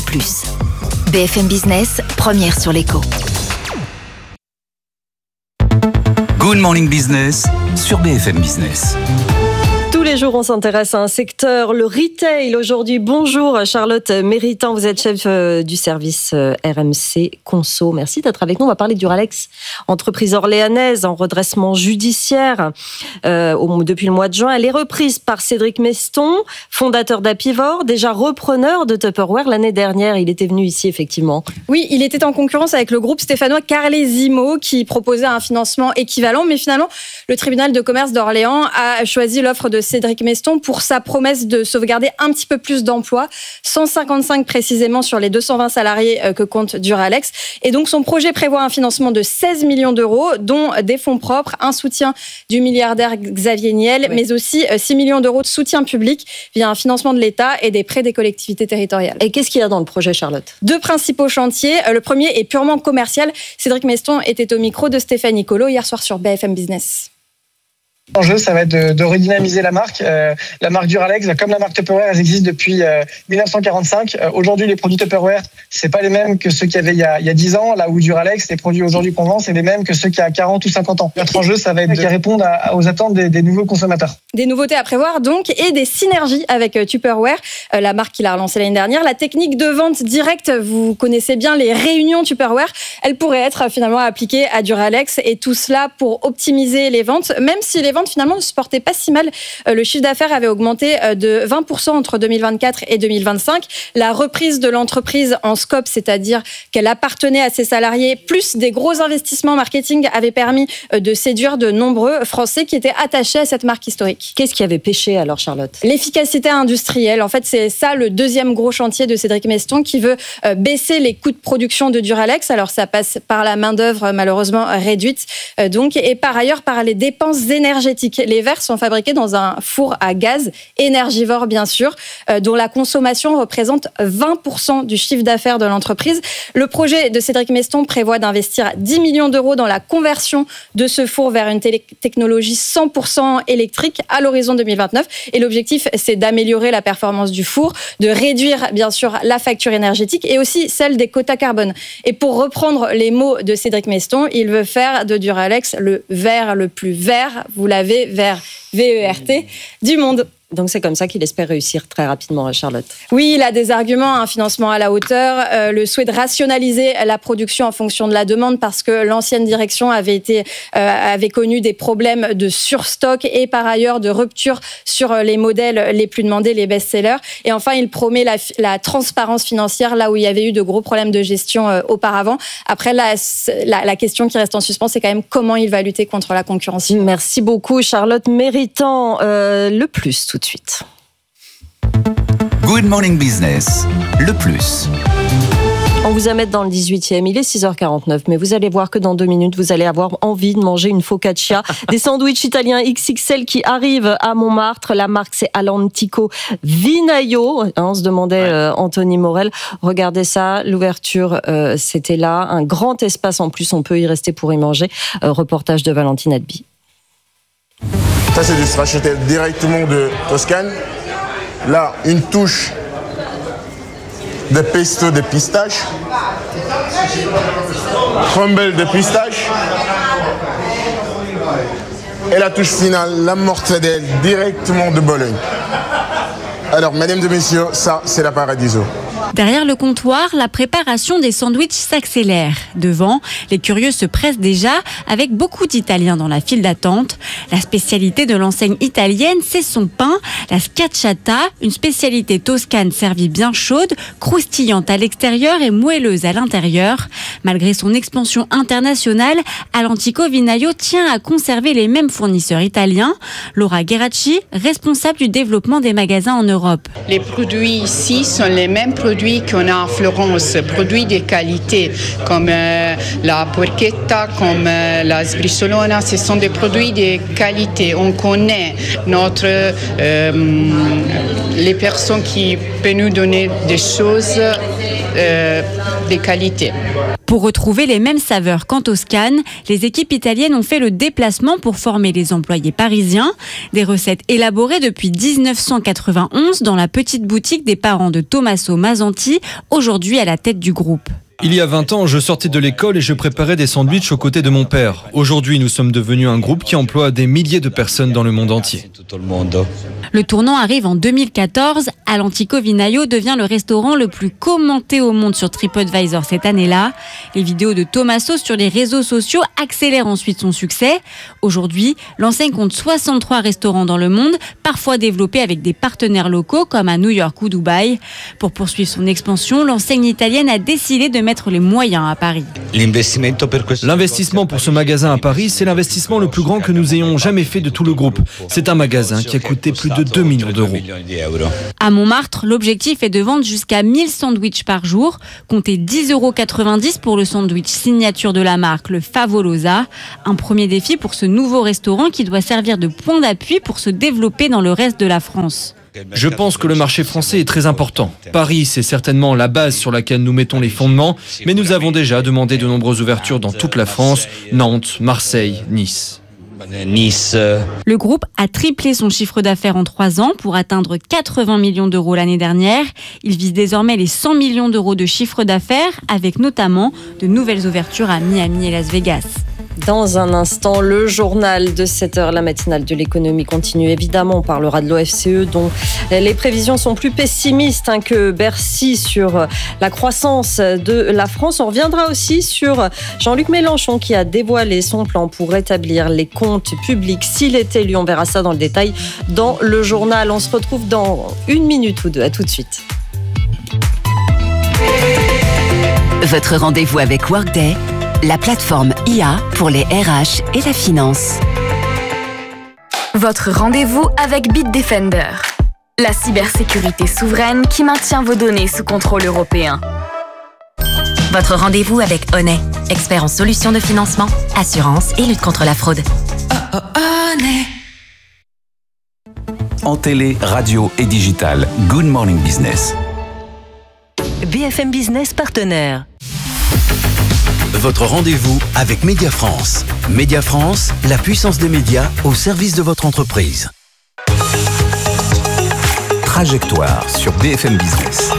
BFM Business, première sur l'écho. Good Morning Business sur BFM Business. Tous les jours, on s'intéresse à un secteur, le retail. Aujourd'hui, bonjour Charlotte Méritant, vous êtes chef du service RMC Conso. Merci d'être avec nous. On va parler d'Uralex, entreprise orléanaise en redressement judiciaire depuis le mois de juin. Elle est reprise par Cédric Meston, fondateur d'Apivor, déjà repreneur de Tupperware l'année dernière. Il était venu ici, effectivement. Oui, il était en concurrence avec le groupe stéphanois Carlesimo qui proposait un financement équivalent. Mais finalement, le tribunal de commerce d'Orléans a choisi l'offre de Cédric Meston pour sa promesse de sauvegarder un petit peu plus d'emplois, 155 précisément sur les 220 salariés que compte Duralex. Et donc son projet prévoit un financement de 16 millions d'euros, dont des fonds propres, un soutien du milliardaire Xavier Niel, mais aussi 6 millions d'euros de soutien public via un financement de l'État et des prêts des collectivités territoriales. Et qu'est-ce qu'il y a dans le projet, Charlotte ? 2 principaux chantiers. Le premier est purement commercial. Cédric Meston était au micro de Stéphanie Colo hier soir sur BFM Business. L'enjeu, ça va être de redynamiser la marque. La marque Duralex, comme la marque Tupperware, elles existent depuis 1945. Aujourd'hui, les produits Tupperware, c'est pas les mêmes que ceux qu'il y avait il y a 10 ans. Là où Duralex, les produits aujourd'hui qu'on vend, c'est les mêmes que ceux qu'il y a 40 ou 50 ans. Notre enjeu, ça va être de répondre aux attentes des nouveaux consommateurs. Des nouveautés à prévoir donc et des synergies avec Tupperware, la marque qu'il a relancée l'année dernière. La technique de vente directe, vous connaissez bien les réunions Tupperware, elle pourrait être finalement appliquée à Duralex et tout cela pour optimiser les ventes, même si les ventes finalement ne se portaient pas si mal. Le chiffre d'affaires avait augmenté de 20% entre 2024 et 2025. La reprise de l'entreprise en scope, c'est-à-dire qu'elle appartenait à ses salariés, plus des gros investissements marketing, avait permis de séduire de nombreux Français qui étaient attachés à cette marque historique. Qu'est-ce qui avait pêché alors, Charlotte ? L'efficacité industrielle. En fait, c'est ça le deuxième gros chantier de Cédric Meston qui veut baisser les coûts de production de Duralex. Alors, ça passe par la main-d'œuvre malheureusement réduite, donc, et par ailleurs par les dépenses énergétiques. Les verres sont fabriqués dans un four à gaz, énergivore bien sûr, dont la consommation représente 20% du chiffre d'affaires de l'entreprise. Le projet de Cédric Meston prévoit d'investir 10 millions d'euros dans la conversion de ce four vers une technologie 100% électrique à l'horizon 2029. Et l'objectif, c'est d'améliorer la performance du four, de réduire bien sûr la facture énergétique et aussi celle des quotas carbone. Et pour reprendre les mots de Cédric Meston, il veut faire de Duralex le verre le plus vert, vous l'avez, vert, V-E-R-T, du monde. Donc c'est comme ça qu'il espère réussir très rapidement, Charlotte. Oui, il a des arguments, un financement à la hauteur, le souhait de rationaliser la production en fonction de la demande parce que l'ancienne direction avait connu des problèmes de surstock et par ailleurs de rupture sur les modèles les plus demandés, les best-sellers. Et enfin, il promet la transparence financière là où il y avait eu de gros problèmes de gestion auparavant. Après, la question qui reste en suspens, c'est quand même comment il va lutter contre la concurrence. Merci beaucoup, Charlotte Méritant. Le plus tout de suite. Good Morning Business, le plus. On vous amène dans le 18e, il est 6h49, mais vous allez voir que dans 2 minutes, vous allez avoir envie de manger une focaccia, des sandwichs italiens XXL qui arrivent à Montmartre. La marque, c'est All'Antico Vinaio. On se demandait, Anthony Morel, regardez ça, l'ouverture, c'était là, un grand espace en plus, on peut y rester pour y manger. Reportage de Valentine Adby. Ça, c'est du stracciatelle directement de Toscane. Là, une touche de pesto de pistache. Crumble de pistache. Et la touche finale, la mortadelle directement de Bologne. Alors, mesdames et messieurs, ça, c'est la Paradiso. Derrière le comptoir, la préparation des sandwichs s'accélère. Devant, les curieux se pressent déjà avec beaucoup d'Italiens dans la file d'attente. La spécialité de l'enseigne italienne, c'est son pain, la schiacciata, une spécialité toscane servie bien chaude, croustillante à l'extérieur et moelleuse à l'intérieur. Malgré son expansion internationale, All'Antico Vinaio tient à conserver les mêmes fournisseurs italiens. Laura Gheracci, responsable du développement des magasins en Europe. Les produits ici sont les mêmes produits qu'on a à Florence, produits de qualité comme la porchetta, comme la sbrissolona, ce sont des produits de qualité. On connaît les personnes qui peuvent nous donner des choses de qualité. Pour retrouver les mêmes saveurs qu'en Toscane, les équipes italiennes ont fait le déplacement pour former les employés parisiens. Des recettes élaborées depuis 1991 dans la petite boutique des parents de Tommaso Masanti, aujourd'hui à la tête du groupe. Il y a 20 ans, je sortais de l'école et je préparais des sandwichs aux côtés de mon père. Aujourd'hui, nous sommes devenus un groupe qui emploie des milliers de personnes dans le monde entier. Le tournant arrive en 2014. Alantico Vinaio devient le restaurant le plus commenté au monde sur TripAdvisor cette année-là. Les vidéos de Tommaso sur les réseaux sociaux accélèrent ensuite son succès. Aujourd'hui, l'enseigne compte 63 restaurants dans le monde, parfois développés avec des partenaires locaux comme à New York ou Dubaï. Pour poursuivre son expansion, l'enseigne italienne a décidé de mettre les moyens à Paris. L'investissement pour ce magasin à Paris, c'est l'investissement le plus grand que nous ayons jamais fait de tout le groupe. C'est un magasin qui a coûté plus de 2 millions d'euros. À Montmartre, l'objectif est de vendre jusqu'à 1000 sandwichs par jour. Comptez 10,90 € pour le sandwich signature de la marque, le Favolosa. Un premier défi pour ce nouveau restaurant qui doit servir de point d'appui pour se développer dans le reste de la France. Je pense que le marché français est très important. Paris, c'est certainement la base sur laquelle nous mettons les fondements, mais nous avons déjà demandé de nombreuses ouvertures dans toute la France, Nantes, Marseille, Nice. Le groupe a triplé son chiffre d'affaires en 3 ans pour atteindre 80 millions d'euros l'année dernière. Il vise désormais les 100 millions d'euros de chiffre d'affaires, avec notamment de nouvelles ouvertures à Miami et Las Vegas. Dans un instant, le journal de 7h, la matinale de l'économie continue. Évidemment, on parlera de l'OFCE dont les prévisions sont plus pessimistes que Bercy sur la croissance de la France. On reviendra aussi sur Jean-Luc Mélenchon qui a dévoilé son plan pour rétablir les comptes publics s'il est élu. On verra ça dans le détail dans le journal. On se retrouve dans 1 minute ou 2. À tout de suite. Votre rendez-vous avec Workday, la plateforme IA pour les RH et la finance. Votre rendez-vous avec Bitdefender, la cybersécurité souveraine qui maintient vos données sous contrôle européen. Votre rendez-vous avec Honey, expert en solutions de financement, assurance et lutte contre la fraude. En télé, radio et digital, Good Morning Business. BFM Business partenaire. Votre rendez-vous avec Média France. Média France, la puissance des médias au service de votre entreprise. Trajectoire sur BFM Business.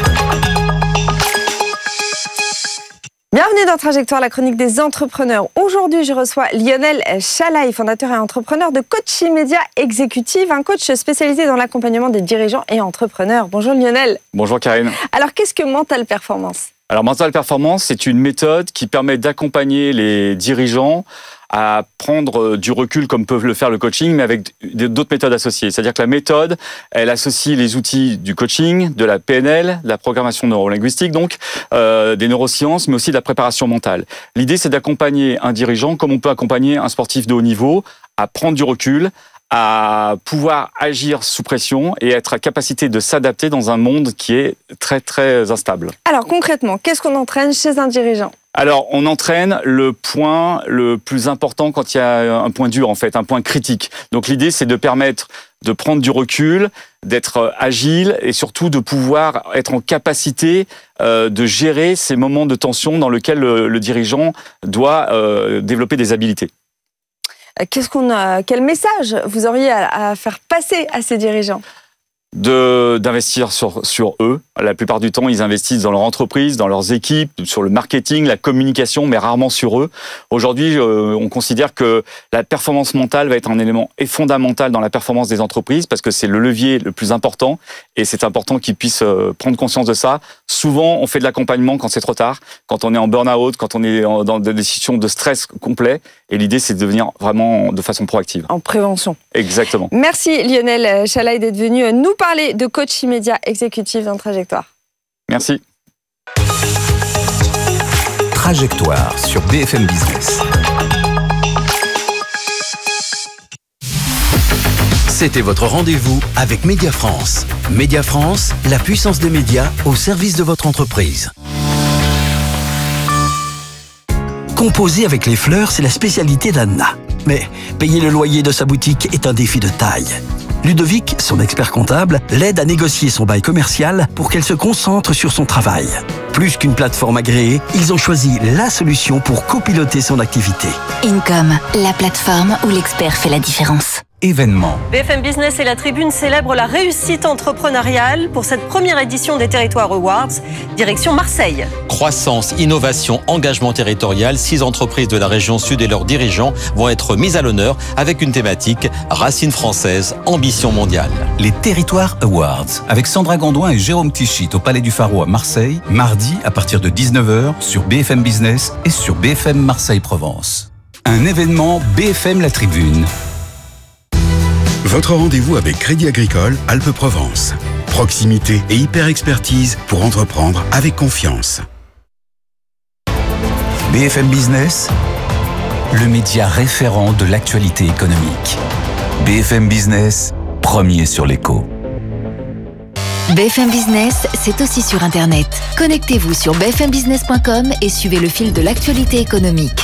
Bienvenue dans Trajectoire, la chronique des entrepreneurs. Aujourd'hui, je reçois Lionel Chalaï, fondateur et entrepreneur de Coaching Média Exécutive, un coach spécialisé dans l'accompagnement des dirigeants et entrepreneurs. Bonjour Lionel. Bonjour Karine. Alors, qu'est-ce que Mental Performance ? Alors, Mental Performance, c'est une méthode qui permet d'accompagner les dirigeants à prendre du recul comme peuvent le faire le coaching, mais avec d'autres méthodes associées. C'est-à-dire que la méthode, elle associe les outils du coaching, de la PNL, de la programmation neurolinguistique, donc des neurosciences, mais aussi de la préparation mentale. L'idée, c'est d'accompagner un dirigeant comme on peut accompagner un sportif de haut niveau à prendre du recul, à pouvoir agir sous pression et être à capacité de s'adapter dans un monde qui est très, très instable. Alors concrètement, qu'est-ce qu'on entraîne chez un dirigeant ? Alors, on entraîne le point le plus important quand il y a un point dur, en fait, un point critique. Donc, l'idée, c'est de permettre de prendre du recul, d'être agile et surtout de pouvoir être en capacité de gérer ces moments de tension dans lesquels le dirigeant doit développer des habiletés. Quel message vous auriez à faire passer à ces dirigeants ? D'investir sur eux. La plupart du temps, ils investissent dans leur entreprise, dans leurs équipes, sur le marketing, la communication, mais rarement sur eux. Aujourd'hui, on considère que la performance mentale va être un élément fondamental dans la performance des entreprises parce que c'est le levier le plus important et c'est important qu'ils puissent prendre conscience de ça. Souvent, on fait de l'accompagnement quand c'est trop tard, quand on est en burn-out, quand on est dans des situations de stress complet. Et l'idée, c'est de devenir vraiment de façon proactive. En prévention. Exactement. Merci Lionel Chalaï d'être venu nous parler de Coaching Média Exécutive dans Trajectoire. Merci. Trajectoire sur BFM Business. C'était votre rendez-vous avec Média France. Média France, la puissance des médias au service de votre entreprise. Composer avec les fleurs, c'est la spécialité d'Anna. Mais payer le loyer de sa boutique est un défi de taille. Ludovic, son expert comptable, l'aide à négocier son bail commercial pour qu'elle se concentre sur son travail. Plus qu'une plateforme agréée, ils ont choisi la solution pour copiloter son activité. Income, la plateforme où l'expert fait la différence. événements. BFM Business et la Tribune célèbrent la réussite entrepreneuriale pour cette première édition des Territoires Awards, direction Marseille. Croissance, innovation, engagement territorial, 6 entreprises de la région sud et leurs dirigeants vont être mises à l'honneur avec une thématique racines françaises, ambition mondiale. Les Territoires Awards, avec Sandra Gondouin et Jérôme Tichit au Palais du Pharaon à Marseille, mardi à partir de 19h sur BFM Business et sur BFM Marseille-Provence. Un événement BFM La Tribune. Votre rendez-vous avec Crédit Agricole Alpes-Provence. Proximité et hyper-expertise pour entreprendre avec confiance. BFM Business, le média référent de l'actualité économique. BFM Business, premier sur l'écho. BFM Business, c'est aussi sur Internet. Connectez-vous sur bfmbusiness.com et suivez le fil de l'actualité économique.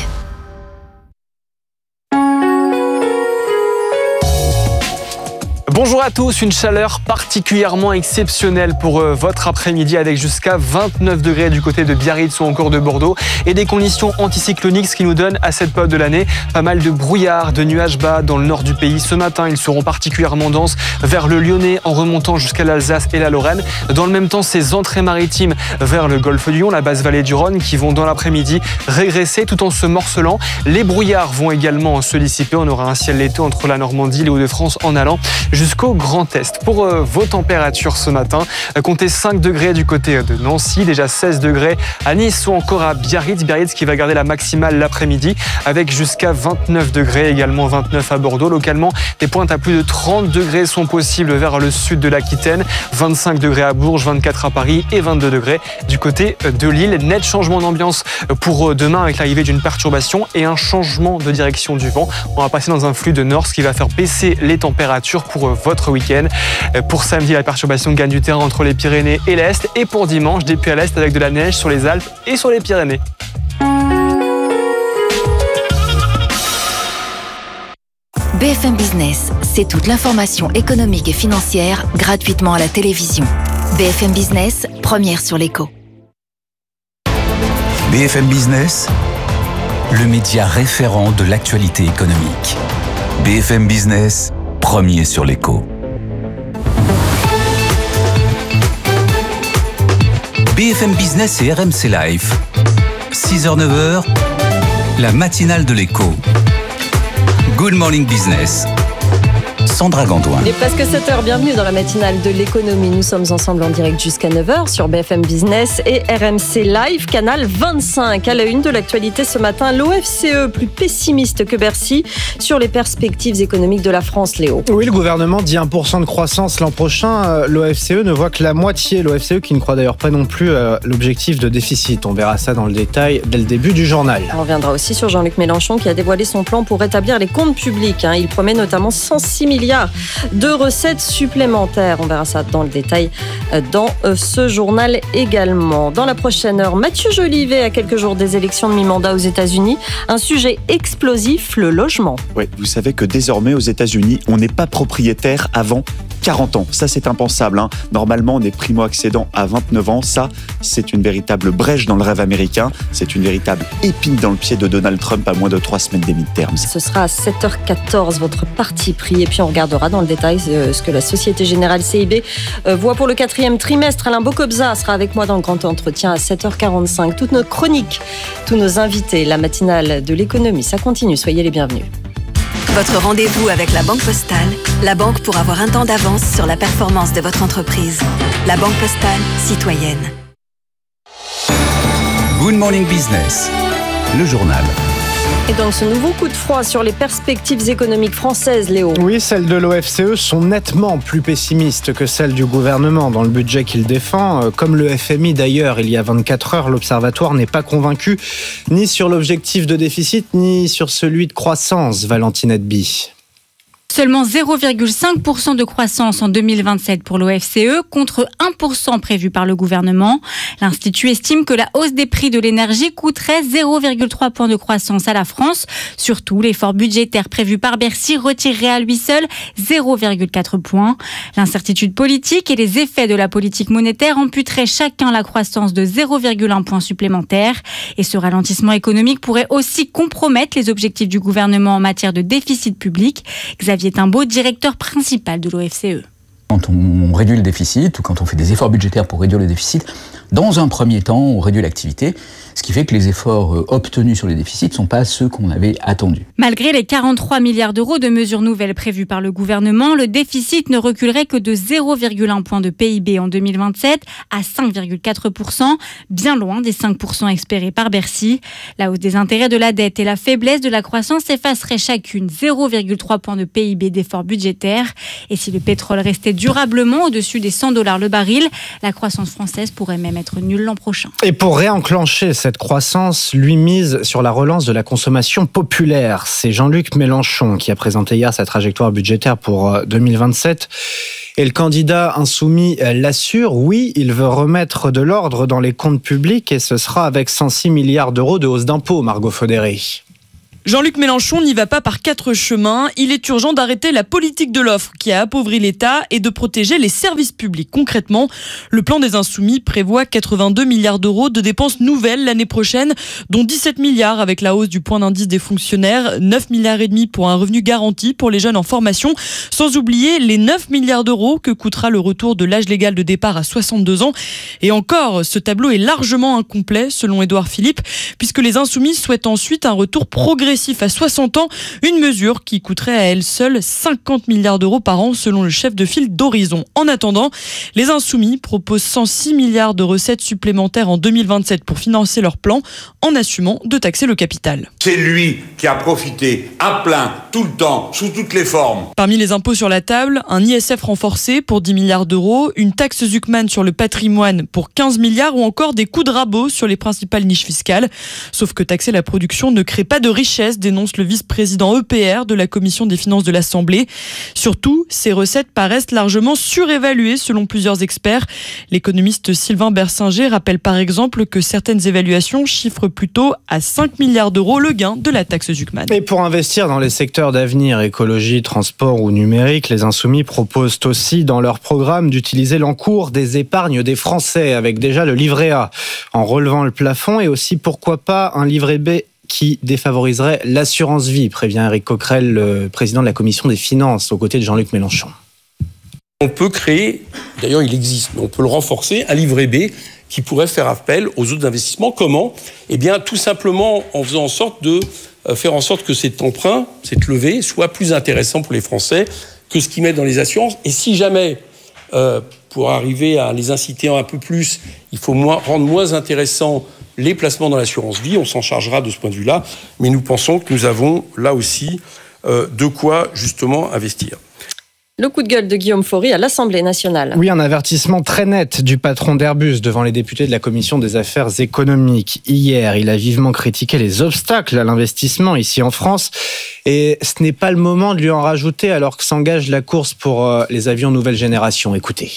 Bonjour à tous, une chaleur particulièrement exceptionnelle pour votre après-midi avec jusqu'à 29 degrés du côté de Biarritz ou encore de Bordeaux et des conditions anticycloniques, ce qui nous donne à cette période de l'année pas mal de brouillard, de nuages bas dans le nord du pays. Ce matin, ils seront particulièrement denses vers le Lyonnais en remontant jusqu'à l'Alsace et la Lorraine. Dans le même temps, ces entrées maritimes vers le golfe du Lion, la basse vallée du Rhône qui vont dans l'après-midi régresser tout en se morcelant. Les brouillards vont également se dissiper. On aura un ciel laiteux entre la Normandie, les Hauts-de-France en allant jusqu'au Grand Est. Pour vos températures ce matin, comptez 5 degrés du côté de Nancy, déjà 16 degrés à Nice ou encore à Biarritz. Biarritz qui va garder la maximale l'après-midi avec jusqu'à 29 degrés, également 29 à Bordeaux. Localement, des pointes à plus de 30 degrés sont possibles vers le sud de l'Aquitaine, 25 degrés à Bourges, 24 à Paris et 22 degrés du côté de Lille. Net changement d'ambiance pour demain avec l'arrivée d'une perturbation et un changement de direction du vent. On va passer dans un flux de nord, ce qui va faire baisser les températures pour votre week-end. Pour samedi, la perturbation gagne du terrain entre les Pyrénées et l'Est. Et pour dimanche, des pluies à l'Est avec de la neige sur les Alpes et sur les Pyrénées. BFM Business, c'est toute l'information économique et financière gratuitement à la télévision. BFM Business, première sur l'écho. BFM Business, le média référent de l'actualité économique. BFM Business, premier sur l'écho. BFM Business et RMC Live. 6h-9h, la matinale de l'écho. Good Morning Business. Sandra Gondouin. Il est presque 7h, bienvenue dans la matinale de l'économie. Nous sommes ensemble en direct jusqu'à 9h sur BFM Business et RMC Live, canal 25. À la une de l'actualité ce matin, l'OFCE plus pessimiste que Bercy sur les perspectives économiques de la France, Léo. Oui, le gouvernement dit 1% de croissance l'an prochain. L'OFCE ne voit que la moitié. L'OFCE qui ne croit d'ailleurs pas non plus à l'objectif de déficit. On verra ça dans le détail dès le début du journal. On reviendra aussi sur Jean-Luc Mélenchon qui a dévoilé son plan pour rétablir les comptes publics. Il promet notamment 106 milliards de recettes supplémentaires. On verra ça dans le détail dans ce journal également. Dans la prochaine heure, Mathieu Jolivet, à quelques jours des élections de mi-mandat aux États-Unis, un sujet explosif, le logement. Oui, vous savez que désormais aux États-Unis, on n'est pas propriétaire avant 40 ans. Ça, c'est impensable. Normalement, on est primo-accédant à 29 ans. Ça, c'est une véritable brèche dans le rêve américain. C'est une véritable épine dans le pied de Donald Trump à moins de 3 semaines des midterms. Ce sera à 7h14, votre parti pris. Et puis, on regardera dans le détail ce que la Société Générale CIB voit pour le 4e trimestre. Alain Bocobza sera avec moi dans le grand entretien à 7h45. Toutes nos chroniques, tous nos invités, la matinale de l'économie, ça continue. Soyez les bienvenus. Votre rendez-vous avec la Banque Postale, la banque pour avoir un temps d'avance sur la performance de votre entreprise. La Banque Postale, citoyenne. Good Morning Business, le journal. Et donc ce nouveau coup de froid sur les perspectives économiques françaises, Léo. Oui, celles de l'OFCE sont nettement plus pessimistes que celles du gouvernement dans le budget qu'il défend. Comme le FMI d'ailleurs, il y a 24 heures, l'Observatoire n'est pas convaincu ni sur l'objectif de déficit, ni sur celui de croissance, Valentine Edby. Seulement 0,5% de croissance en 2027 pour l'OFCE contre 1% prévu par le gouvernement. L'Institut estime que la hausse des prix de l'énergie coûterait 0,3 points de croissance à la France. Surtout, l'effort budgétaire prévu par Bercy retirerait à lui seul 0,4 points. L'incertitude politique et les effets de la politique monétaire amputeraient chacun la croissance de 0,1 point supplémentaire. Et ce ralentissement économique pourrait aussi compromettre les objectifs du gouvernement en matière de déficit public. Xavier Xavier Timbaud, directeur principal de l'OFCE. Quand on réduit le déficit ou quand on fait des efforts budgétaires pour réduire le déficit, dans un premier temps, on réduit l'activité, ce qui fait que les efforts obtenus sur les déficits ne sont pas ceux qu'on avait attendus. Malgré les 43 milliards d'euros de mesures nouvelles prévues par le gouvernement, le déficit ne reculerait que de 0,1 point de PIB en 2027 à 5,4%, bien loin des 5% espérés par Bercy. La hausse des intérêts de la dette et la faiblesse de la croissance effaceraient chacune 0,3 point de PIB d'efforts budgétaires. Et si le pétrole restait durablement au-dessus des $100 le baril, la croissance française pourrait même être nulle l'an prochain. Et pour réenclencher cette croissance, lui mise sur la relance de la consommation populaire. C'est Jean-Luc Mélenchon qui a présenté hier sa trajectoire budgétaire pour 2027. Et le candidat insoumis l'assure, oui, il veut remettre de l'ordre dans les comptes publics et ce sera avec 106 milliards d'euros de hausse d'impôts, Margot Faudéré. Jean-Luc Mélenchon n'y va pas par 4 chemins. Il est urgent d'arrêter la politique de l'offre qui a appauvri l'État et de protéger les services publics. Concrètement, le plan des Insoumis prévoit 82 milliards d'euros de dépenses nouvelles l'année prochaine, dont 17 milliards avec la hausse du point d'indice des fonctionnaires, 9 milliards et demi pour un revenu garanti pour les jeunes en formation, sans oublier les 9 milliards d'euros que coûtera le retour de l'âge légal de départ à 62 ans. Et encore, ce tableau est largement incomplet, selon Édouard Philippe, puisque les Insoumis souhaitent ensuite un retour progressif à 60 ans, une mesure qui coûterait à elle seule 50 milliards d'euros par an selon le chef de file d'Horizon. En attendant, les Insoumis proposent 106 milliards de recettes supplémentaires en 2027 pour financer leur plan en assumant de taxer le capital. C'est lui qui a profité à plein, tout le temps, sous toutes les formes. Parmi les impôts sur la table, un ISF renforcé pour 10 milliards d'euros, une taxe Zuckman sur le patrimoine pour 15 milliards ou encore des coups de rabot sur les principales niches fiscales. Sauf que taxer la production ne crée pas de richesse, dénonce le vice-président EPR de la Commission des finances de l'Assemblée. Surtout, ces recettes paraissent largement surévaluées selon plusieurs experts. L'économiste Sylvain Bersinger rappelle par exemple que certaines évaluations chiffrent plutôt à 5 milliards d'euros le gain de la taxe Zuckman. Et pour investir dans les secteurs d'avenir, écologie, transport ou numérique, les Insoumis proposent aussi dans leur programme d'utiliser l'encours des épargnes des Français avec déjà le livret A en relevant le plafond et aussi pourquoi pas un livret B qui défavoriserait l'assurance vie, prévient Éric Coquerel, le président de la commission des finances, aux côtés de Jean-Luc Mélenchon. On peut créer, d'ailleurs il existe, mais on peut le renforcer, un livret B qui pourrait faire appel aux autres investissements. Comment ? Eh bien, tout simplement en faisant en sorte de faire en sorte que cet emprunt, cette levée, soit plus intéressant pour les Français que ce qu'ils mettent dans les assurances. Et si jamais, pour arriver à les inciter un peu plus, il faut rendre moins intéressant les placements dans l'assurance vie, on s'en chargera de ce point de vue-là, mais nous pensons que nous avons là aussi de quoi justement investir. Le coup de gueule de Guillaume Faury à l'Assemblée nationale. Oui, un avertissement très net du patron d'Airbus devant les députés de la Commission des affaires économiques. Hier, il a vivement critiqué les obstacles à l'investissement ici en France. Et ce n'est pas le moment de lui en rajouter alors que s'engage la course pour les avions nouvelle génération. Écoutez.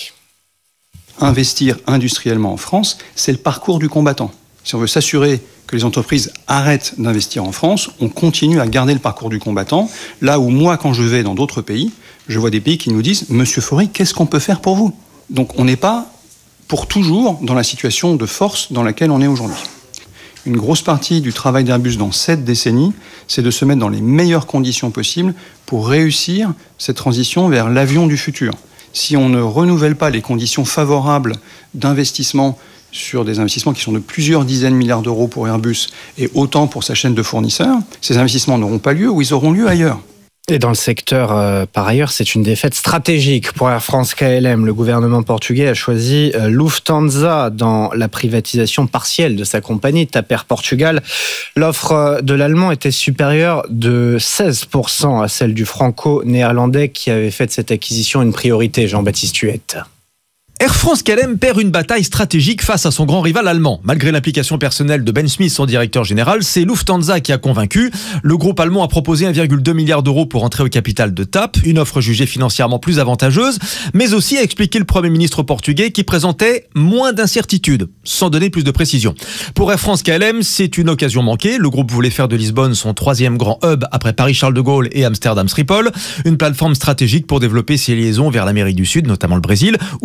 Investir industriellement en France, c'est le parcours du combattant. Si on veut s'assurer que les entreprises arrêtent d'investir en France, on continue à garder le parcours du combattant. Là où moi, quand je vais dans d'autres pays, je vois des pays qui nous disent « Monsieur Faury, qu'est-ce qu'on peut faire pour vous ?» Donc on n'est pas pour toujours dans la situation de force dans laquelle on est aujourd'hui. Une grosse partie du travail d'Airbus dans cette décennie, c'est de se mettre dans les meilleures conditions possibles pour réussir cette transition vers l'avion du futur. Si on ne renouvelle pas les conditions favorables d'investissement sur des investissements qui sont de plusieurs dizaines de milliards d'euros pour Airbus et autant pour sa chaîne de fournisseurs, ces investissements n'auront pas lieu ou ils auront lieu ailleurs. Et dans le secteur, par ailleurs, c'est une défaite stratégique pour Air France KLM. Le gouvernement portugais a choisi Lufthansa dans la privatisation partielle de sa compagnie, TAP Air Portugal. L'offre de l'Allemand était supérieure de 16% à celle du franco-néerlandais qui avait fait de cette acquisition une priorité, Jean-Baptiste Huette. Air France KLM perd une bataille stratégique face à son grand rival allemand. Malgré l'implication personnelle de Ben Smith, son directeur général, c'est Lufthansa qui a convaincu. Le groupe allemand a proposé 1,2 milliard d'euros pour entrer au capital de TAP, une offre jugée financièrement plus avantageuse, mais aussi a expliqué le Premier ministre portugais qui présentait moins d'incertitudes, sans donner plus de précision. Pour Air France KLM, c'est une occasion manquée. Le groupe voulait faire de Lisbonne son 3e grand hub après Paris-Charles de Gaulle et Amsterdam-Schiphol, une plateforme stratégique pour développer ses liaisons vers l'Amérique du Sud, notamment le Brésil, où TAP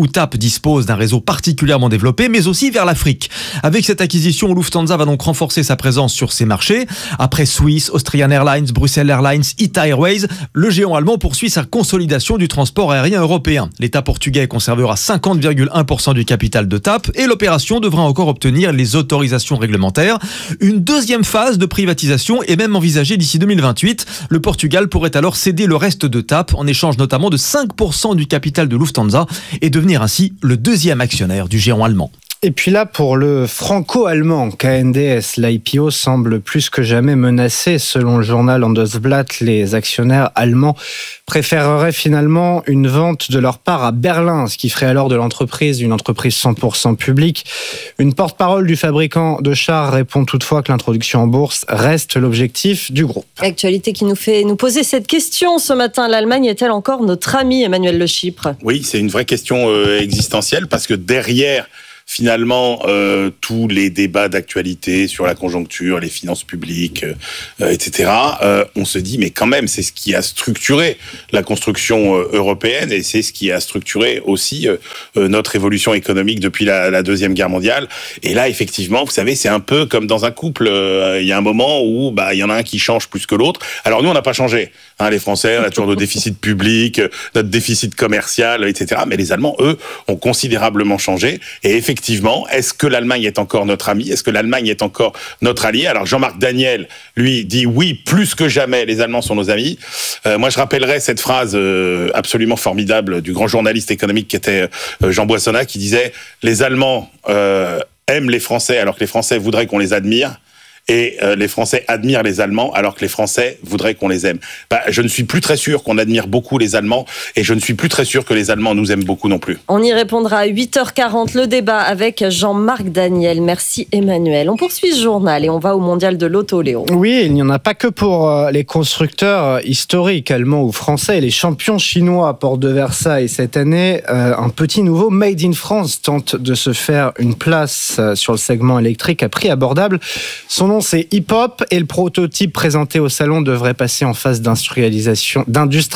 dispose d'un réseau particulièrement développé, mais aussi vers l'Afrique. Avec cette acquisition, Lufthansa va donc renforcer sa présence sur ces marchés. Après Swiss, Austrian Airlines, Brussels Airlines, ITA Airways, le géant allemand poursuit sa consolidation du transport aérien européen. L'État portugais conservera 50,1% du capital de TAP et l'opération devra encore obtenir les autorisations réglementaires. Une deuxième phase de privatisation est même envisagée d'ici 2028. Le Portugal pourrait alors céder le reste de TAP en échange notamment de 5% du capital de Lufthansa et devenir ainsi le deuxième actionnaire du géant allemand. Et puis là, pour le franco-allemand KNDS, l'IPO semble plus que jamais menacé. Selon le journal Handelsblatt, les actionnaires allemands préféreraient finalement une vente de leur part à Berlin, ce qui ferait alors de l'entreprise une entreprise 100% publique. Une porte-parole du fabricant de chars répond toutefois que l'introduction en bourse reste l'objectif du groupe. Actualité qui nous fait nous poser cette question ce matin. L'Allemagne est-elle encore notre ami, Emmanuel Le Chypre ? Oui, c'est une vraie question existentielle parce que derrière finalement, tous les débats d'actualité sur la conjoncture, les finances publiques, etc., on se dit, mais quand même, c'est ce qui a structuré la construction européenne et c'est ce qui a structuré aussi notre évolution économique depuis la Deuxième Guerre mondiale. Et là, effectivement, vous savez, c'est un peu comme dans un couple. Il y a un moment où il y en a un qui change plus que l'autre. Alors nous, on n'a pas changé. Les Français, on a toujours nos déficits publics, notre déficit commercial, etc. Mais les Allemands, eux, ont considérablement changé. Et effectivement, est-ce que l'Allemagne est encore notre ami ? Est-ce que l'Allemagne est encore notre allié ? Alors Jean-Marc Daniel, lui, dit oui, plus que jamais, les Allemands sont nos amis. Moi, je rappellerai cette phrase absolument formidable du grand journaliste économique qui était Jean Boissonnat, qui disait « Les Allemands aiment les Français alors que les Français voudraient qu'on les admire. » Et les Français admirent les Allemands alors que les Français voudraient qu'on les aime. Je ne suis plus très sûr qu'on admire beaucoup les Allemands et je ne suis plus très sûr que les Allemands nous aiment beaucoup non plus. On y répondra à 8h40, le débat avec Jean-Marc Daniel. Merci Emmanuel. On poursuit ce journal et on va au Mondial de l'Auto, Léo. Oui, il n'y en a pas que pour les constructeurs historiques, allemands ou français. Les champions chinois à Porte de Versailles cette année, un petit nouveau Made in France tente de se faire une place sur le segment électrique à prix abordable. Son nom, c'est Hip-Hop et le prototype présenté au salon devrait passer en phase d'industrialisation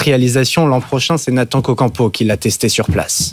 l'an prochain. C'est Nathan Cocampo qui l'a testé sur place.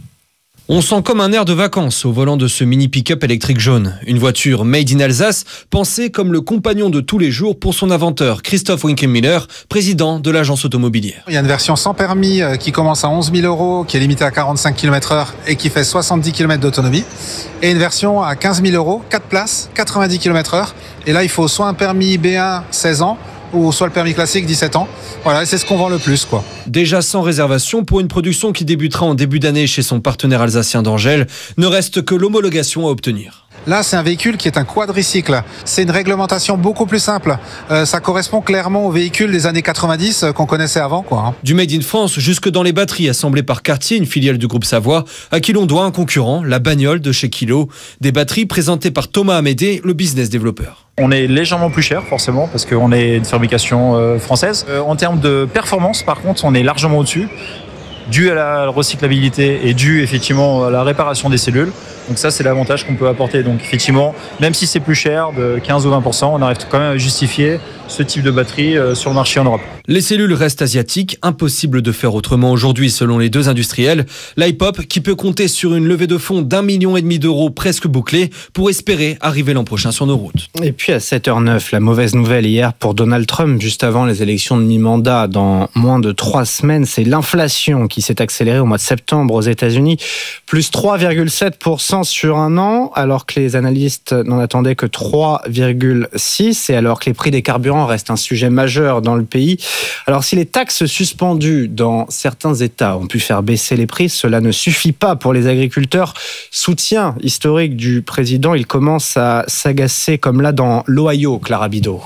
On sent comme un air de vacances au volant de ce mini pick-up électrique jaune. Une voiture made in Alsace, pensée comme le compagnon de tous les jours pour son inventeur, Christophe Winkelmüller, président de l'agence automobilière. Il y a une version sans permis qui commence à 11 000 €, qui est limitée à 45 km/h et qui fait 70 km d'autonomie. Et une version à 15 000 €, 4 places, 90 km/h. Et là, il faut soit un permis B1, 16 ans, ou soit le permis classique, 17 ans. Voilà, c'est ce qu'on vend le plus, quoi. Déjà sans réservation pour une production qui débutera en début d'année chez son partenaire alsacien d'Angèle. Ne reste que l'homologation à obtenir. Là, c'est un véhicule qui est un quadricycle. C'est une réglementation beaucoup plus simple. Ça correspond clairement aux véhicules des années 90 qu'on connaissait avant, quoi. Du Made in France jusque dans les batteries assemblées par Cartier, une filiale du groupe Savoie, à qui l'on doit un concurrent, la bagnole de chez Kilo. Des batteries présentées par Thomas Amédée, le business développeur. On est légèrement plus cher, forcément, parce qu'on est une fabrication française. En termes de performance, par contre, on est largement au-dessus, dû à la recyclabilité et dû effectivement à la réparation des cellules. Donc ça, c'est l'avantage qu'on peut apporter. Donc effectivement, même si c'est plus cher de 15 ou 20%, on arrive quand même à justifier ce type de batterie sur le marché en Europe. Les cellules restent asiatiques, impossible de faire autrement aujourd'hui selon les deux industriels. L'Hip-Hop qui peut compter sur une levée de fonds d'1,5 million d'euros presque bouclée pour espérer arriver l'an prochain sur nos routes. Et puis à 7h09, la mauvaise nouvelle hier pour Donald Trump, juste avant les élections de mi-mandat dans moins de 3 semaines, c'est l'inflation qui s'est accélérée au mois de septembre aux États-Unis, plus 3,7% sur un an, alors que les analystes n'en attendaient que 3,6%, et alors que les prix des carburants restent un sujet majeur dans le pays. Alors si les taxes suspendues dans certains États ont pu faire baisser les prix, cela ne suffit pas pour les agriculteurs. Soutien historique du président, il commence à s'agacer comme là dans l'Ohio, Clara Bidot.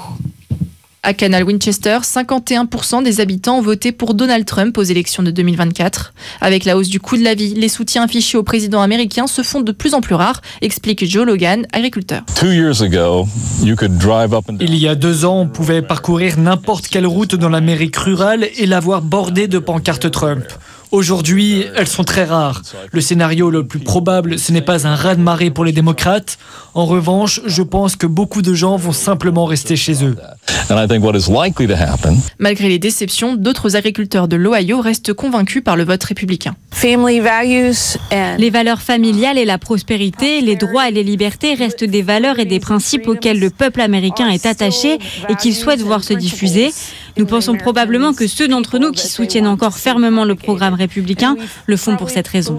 À Canal Winchester, 51% des habitants ont voté pour Donald Trump aux élections de 2024. Avec la hausse du coût de la vie, les soutiens affichés au président américain se font de plus en plus rares, explique Joe Logan, agriculteur. Il y a 2 ans, on pouvait parcourir n'importe quelle route dans l'Amérique rurale et la voir bordée de pancartes Trump. Aujourd'hui, elles sont très rares. Le scénario le plus probable, ce n'est pas un raz-de-marée pour les démocrates. En revanche, je pense que beaucoup de gens vont simplement rester chez eux. Malgré les déceptions, d'autres agriculteurs de l'Ohio restent convaincus par le vote républicain. Les valeurs familiales et la prospérité, les droits et les libertés restent des valeurs et des principes auxquels le peuple américain est attaché et qu'il souhaite voir se diffuser. Nous pensons probablement que ceux d'entre nous qui soutiennent encore fermement le programme républicain le font pour cette raison.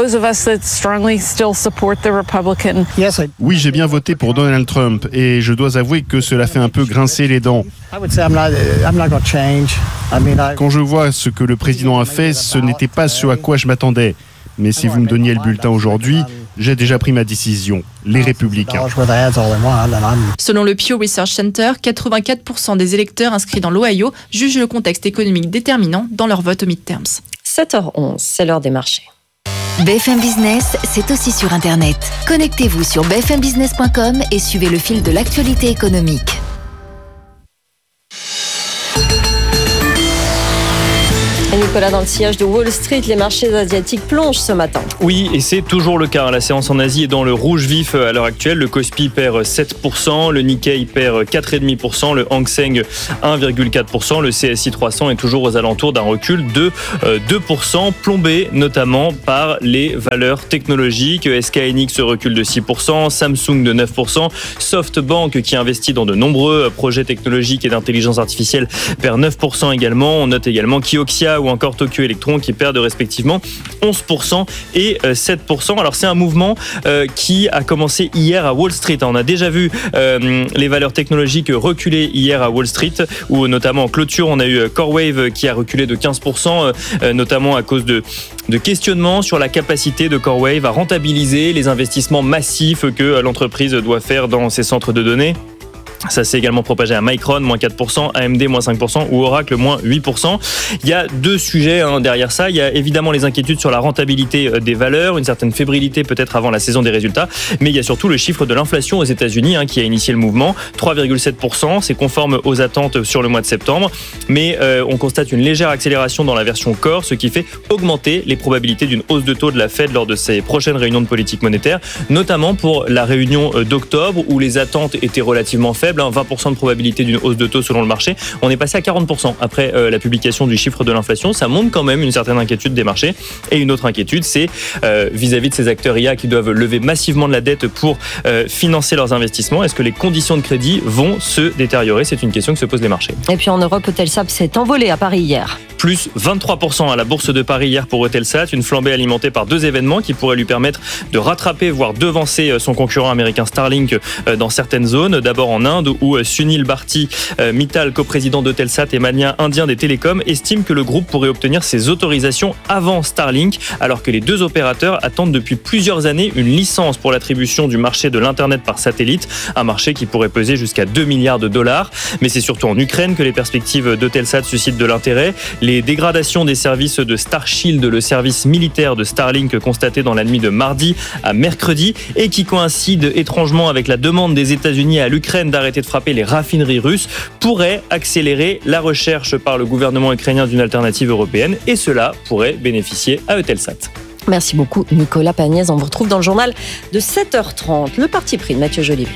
Oui, j'ai bien voté pour Donald Trump et je dois avouer que cela fait un peu grincer les dents. Quand je vois ce que le président a fait, ce n'était pas ce à quoi je m'attendais. Mais si vous me donniez le bulletin aujourd'hui, j'ai déjà pris ma décision. Les Républicains. Selon le Pew Research Center, 84% des électeurs inscrits dans l'Ohio jugent le contexte économique déterminant dans leur vote aux midterms. 7h11, c'est l'heure des marchés. BFM Business, c'est aussi sur Internet. Connectez-vous sur bfmbusiness.com et suivez le fil de l'actualité économique. Et Nicolas, dans le sillage de Wall Street, les marchés asiatiques plongent ce matin. Oui, et c'est toujours le cas. La séance en Asie est dans le rouge vif à l'heure actuelle. Le Kospi perd 7%, le Nikkei perd 4,5%, le Hang Seng 1,4%, le CSI 300 est toujours aux alentours d'un recul de 2%, plombé notamment par les valeurs technologiques. SK Hynix recule de 6%, Samsung de 9%, SoftBank qui investit dans de nombreux projets technologiques et d'intelligence artificielle perd 9% également. On note également Kioxia ou encore Tokyo Electron qui perdent respectivement 11% et 7%. Alors c'est un mouvement qui a commencé hier à Wall Street. On a déjà vu les valeurs technologiques reculer hier à Wall Street, où notamment en clôture on a eu CoreWave qui a reculé de 15%, notamment à cause de questionnements sur la capacité de CoreWave à rentabiliser les investissements massifs que l'entreprise doit faire dans ses centres de données. Ça s'est également propagé à Micron, moins 4%, AMD, moins 5% ou Oracle, moins 8%. Il y a deux sujets derrière ça. Il y a évidemment les inquiétudes sur la rentabilité des valeurs, une certaine fébrilité peut-être avant la saison des résultats, mais il y a surtout le chiffre de l'inflation aux États-Unis qui a initié le mouvement, 3,7%. C'est conforme aux attentes sur le mois de septembre, mais on constate une légère accélération dans la version core, ce qui fait augmenter les probabilités d'une hausse de taux de la Fed lors de ses prochaines réunions de politique monétaire, notamment pour la réunion d'octobre où les attentes étaient relativement faibles. 20% de probabilité d'une hausse de taux selon le marché. On est passé à 40% après la publication du chiffre de l'inflation. Ça montre quand même une certaine inquiétude des marchés. Et une autre inquiétude, c'est vis-à-vis de ces acteurs IA qui doivent lever massivement de la dette pour financer leurs investissements. Est-ce que les conditions de crédit vont se détériorer ? C'est une question que se posent les marchés. Et puis en Europe, Eutelsat s'est envolé à Paris hier. Plus 23% à la bourse de Paris hier pour Eutelsat, une flambée alimentée par deux événements qui pourraient lui permettre de rattraper, voire devancer son concurrent américain Starlink dans certaines zones. D'abord en Inde, où Sunil Bharti Mittal, coprésident d'Eutelsat et mania indien des télécoms, estime que le groupe pourrait obtenir ses autorisations avant Starlink, alors que les deux opérateurs attendent depuis plusieurs années une licence pour l'attribution du marché de l'Internet par satellite, un marché qui pourrait peser jusqu'à 2 milliards de dollars. Mais c'est surtout en Ukraine que les perspectives d'Eutelsat suscitent de l'intérêt. Les dégradations des services de Starshield, le service militaire de Starlink constaté dans la nuit de mardi à mercredi et qui coïncide étrangement avec la demande des États-Unis à l'Ukraine d'arrêter de frapper les raffineries russes, pourrait accélérer la recherche par le gouvernement ukrainien d'une alternative européenne et cela pourrait bénéficier à Eutelsat. Merci beaucoup Nicolas Pagnès. On vous retrouve dans le journal de 7h30. Le parti pris de Mathieu Jolivet.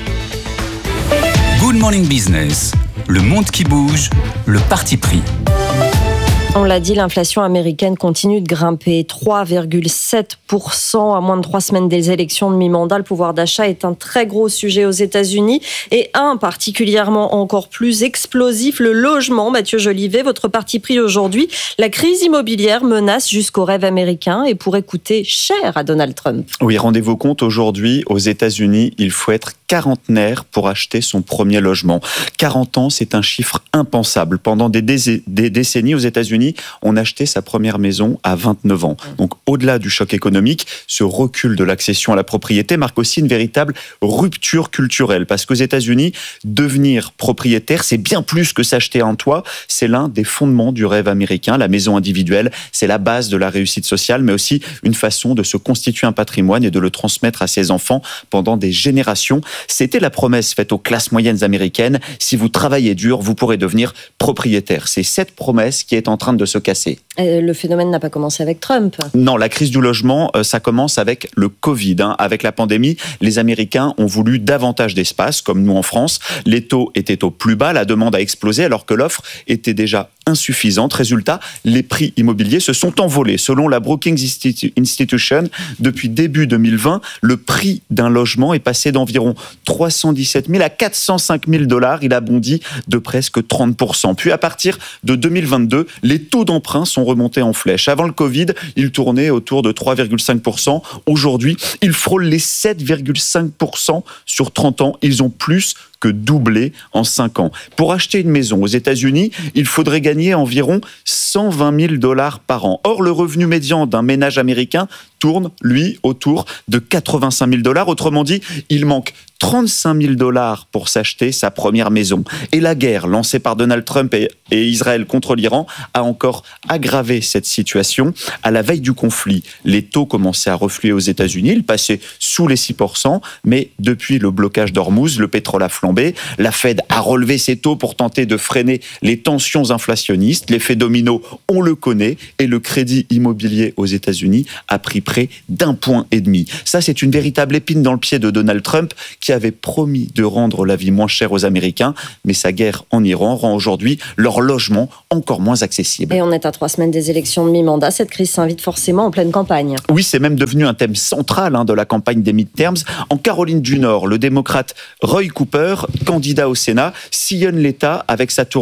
Good Morning Business, le monde qui bouge, le parti pris. On l'a dit, l'inflation américaine continue de grimper. 3,7% à moins de 3 semaines des élections de mi-mandat. Le pouvoir d'achat est un très gros sujet aux États-Unis et un particulièrement encore plus explosif, le logement. Mathieu Jolivet, votre parti pris aujourd'hui. La crise immobilière menace jusqu'au rêve américain et pourrait coûter cher à Donald Trump. Oui, rendez-vous compte, aujourd'hui, aux États-Unis, il faut être quarantenaire pour acheter son premier logement. 40 ans, c'est un chiffre impensable. Pendant des décennies aux États-Unis, on achetait sa première maison à 29 ans. Donc, au-delà du choc économique, ce recul de l'accession à la propriété marque aussi une véritable rupture culturelle. Parce qu'aux États-Unis, devenir propriétaire, c'est bien plus que s'acheter un toit. C'est l'un des fondements du rêve américain. La maison individuelle, c'est la base de la réussite sociale, mais aussi une façon de se constituer un patrimoine et de le transmettre à ses enfants pendant des générations. C'était la promesse faite aux classes moyennes américaines. Si vous travaillez dur, vous pourrez devenir propriétaire. C'est cette promesse qui est en train train de se casser. Le phénomène n'a pas commencé avec Trump. Non, la crise du logement, ça commence avec le Covid. Avec la pandémie, les Américains ont voulu davantage d'espace, comme nous en France. Les taux étaient au plus bas, la demande a explosé alors que l'offre était déjà insuffisante. Résultat, les prix immobiliers se sont envolés. Selon la Brookings Institution, depuis début 2020, le prix d'un logement est passé d'environ 317 000 à 405 000 $. Il a bondi de presque 30%. Puis à partir de 2022, les taux d'emprunt sont remontés en flèche. Avant le Covid, ils tournaient autour de 3,5%. Aujourd'hui, ils frôlent les 7,5% sur 30 ans. Ils ont plus que doublé en 5 ans. Pour acheter une maison aux États-Unis, il faudrait gagner environ 120 000 $ par an. Or, le revenu médian d'un ménage américain tourne, lui, autour de 85 000 $. Autrement dit, il manque 35 000 $ pour s'acheter sa première maison. Et la guerre lancée par Donald Trump et Israël contre l'Iran a encore aggravé cette situation. À la veille du conflit, les taux commençaient à refluer aux États-Unis. Ils passaient sous les 6%, mais depuis le blocage d'Ormuz, le pétrole a flambé. La Fed a relevé ses taux pour tenter de freiner les tensions inflationnistes. L'effet domino, on le connaît, et le crédit immobilier aux États-Unis a pris près d'1,5 point. Ça, c'est une véritable épine dans le pied de Donald Trump, qui avait promis de rendre la vie moins chère aux Américains, mais sa guerre en Iran rend aujourd'hui leur logement encore moins accessible. Et on est à 3 semaines des élections de mi-mandat. Cette crise s'invite forcément en pleine campagne. Oui, c'est même devenu un thème central de la campagne des midterms. En Caroline du Nord, le démocrate Roy Cooper, candidat au Sénat, sillonne l'État avec sa tournée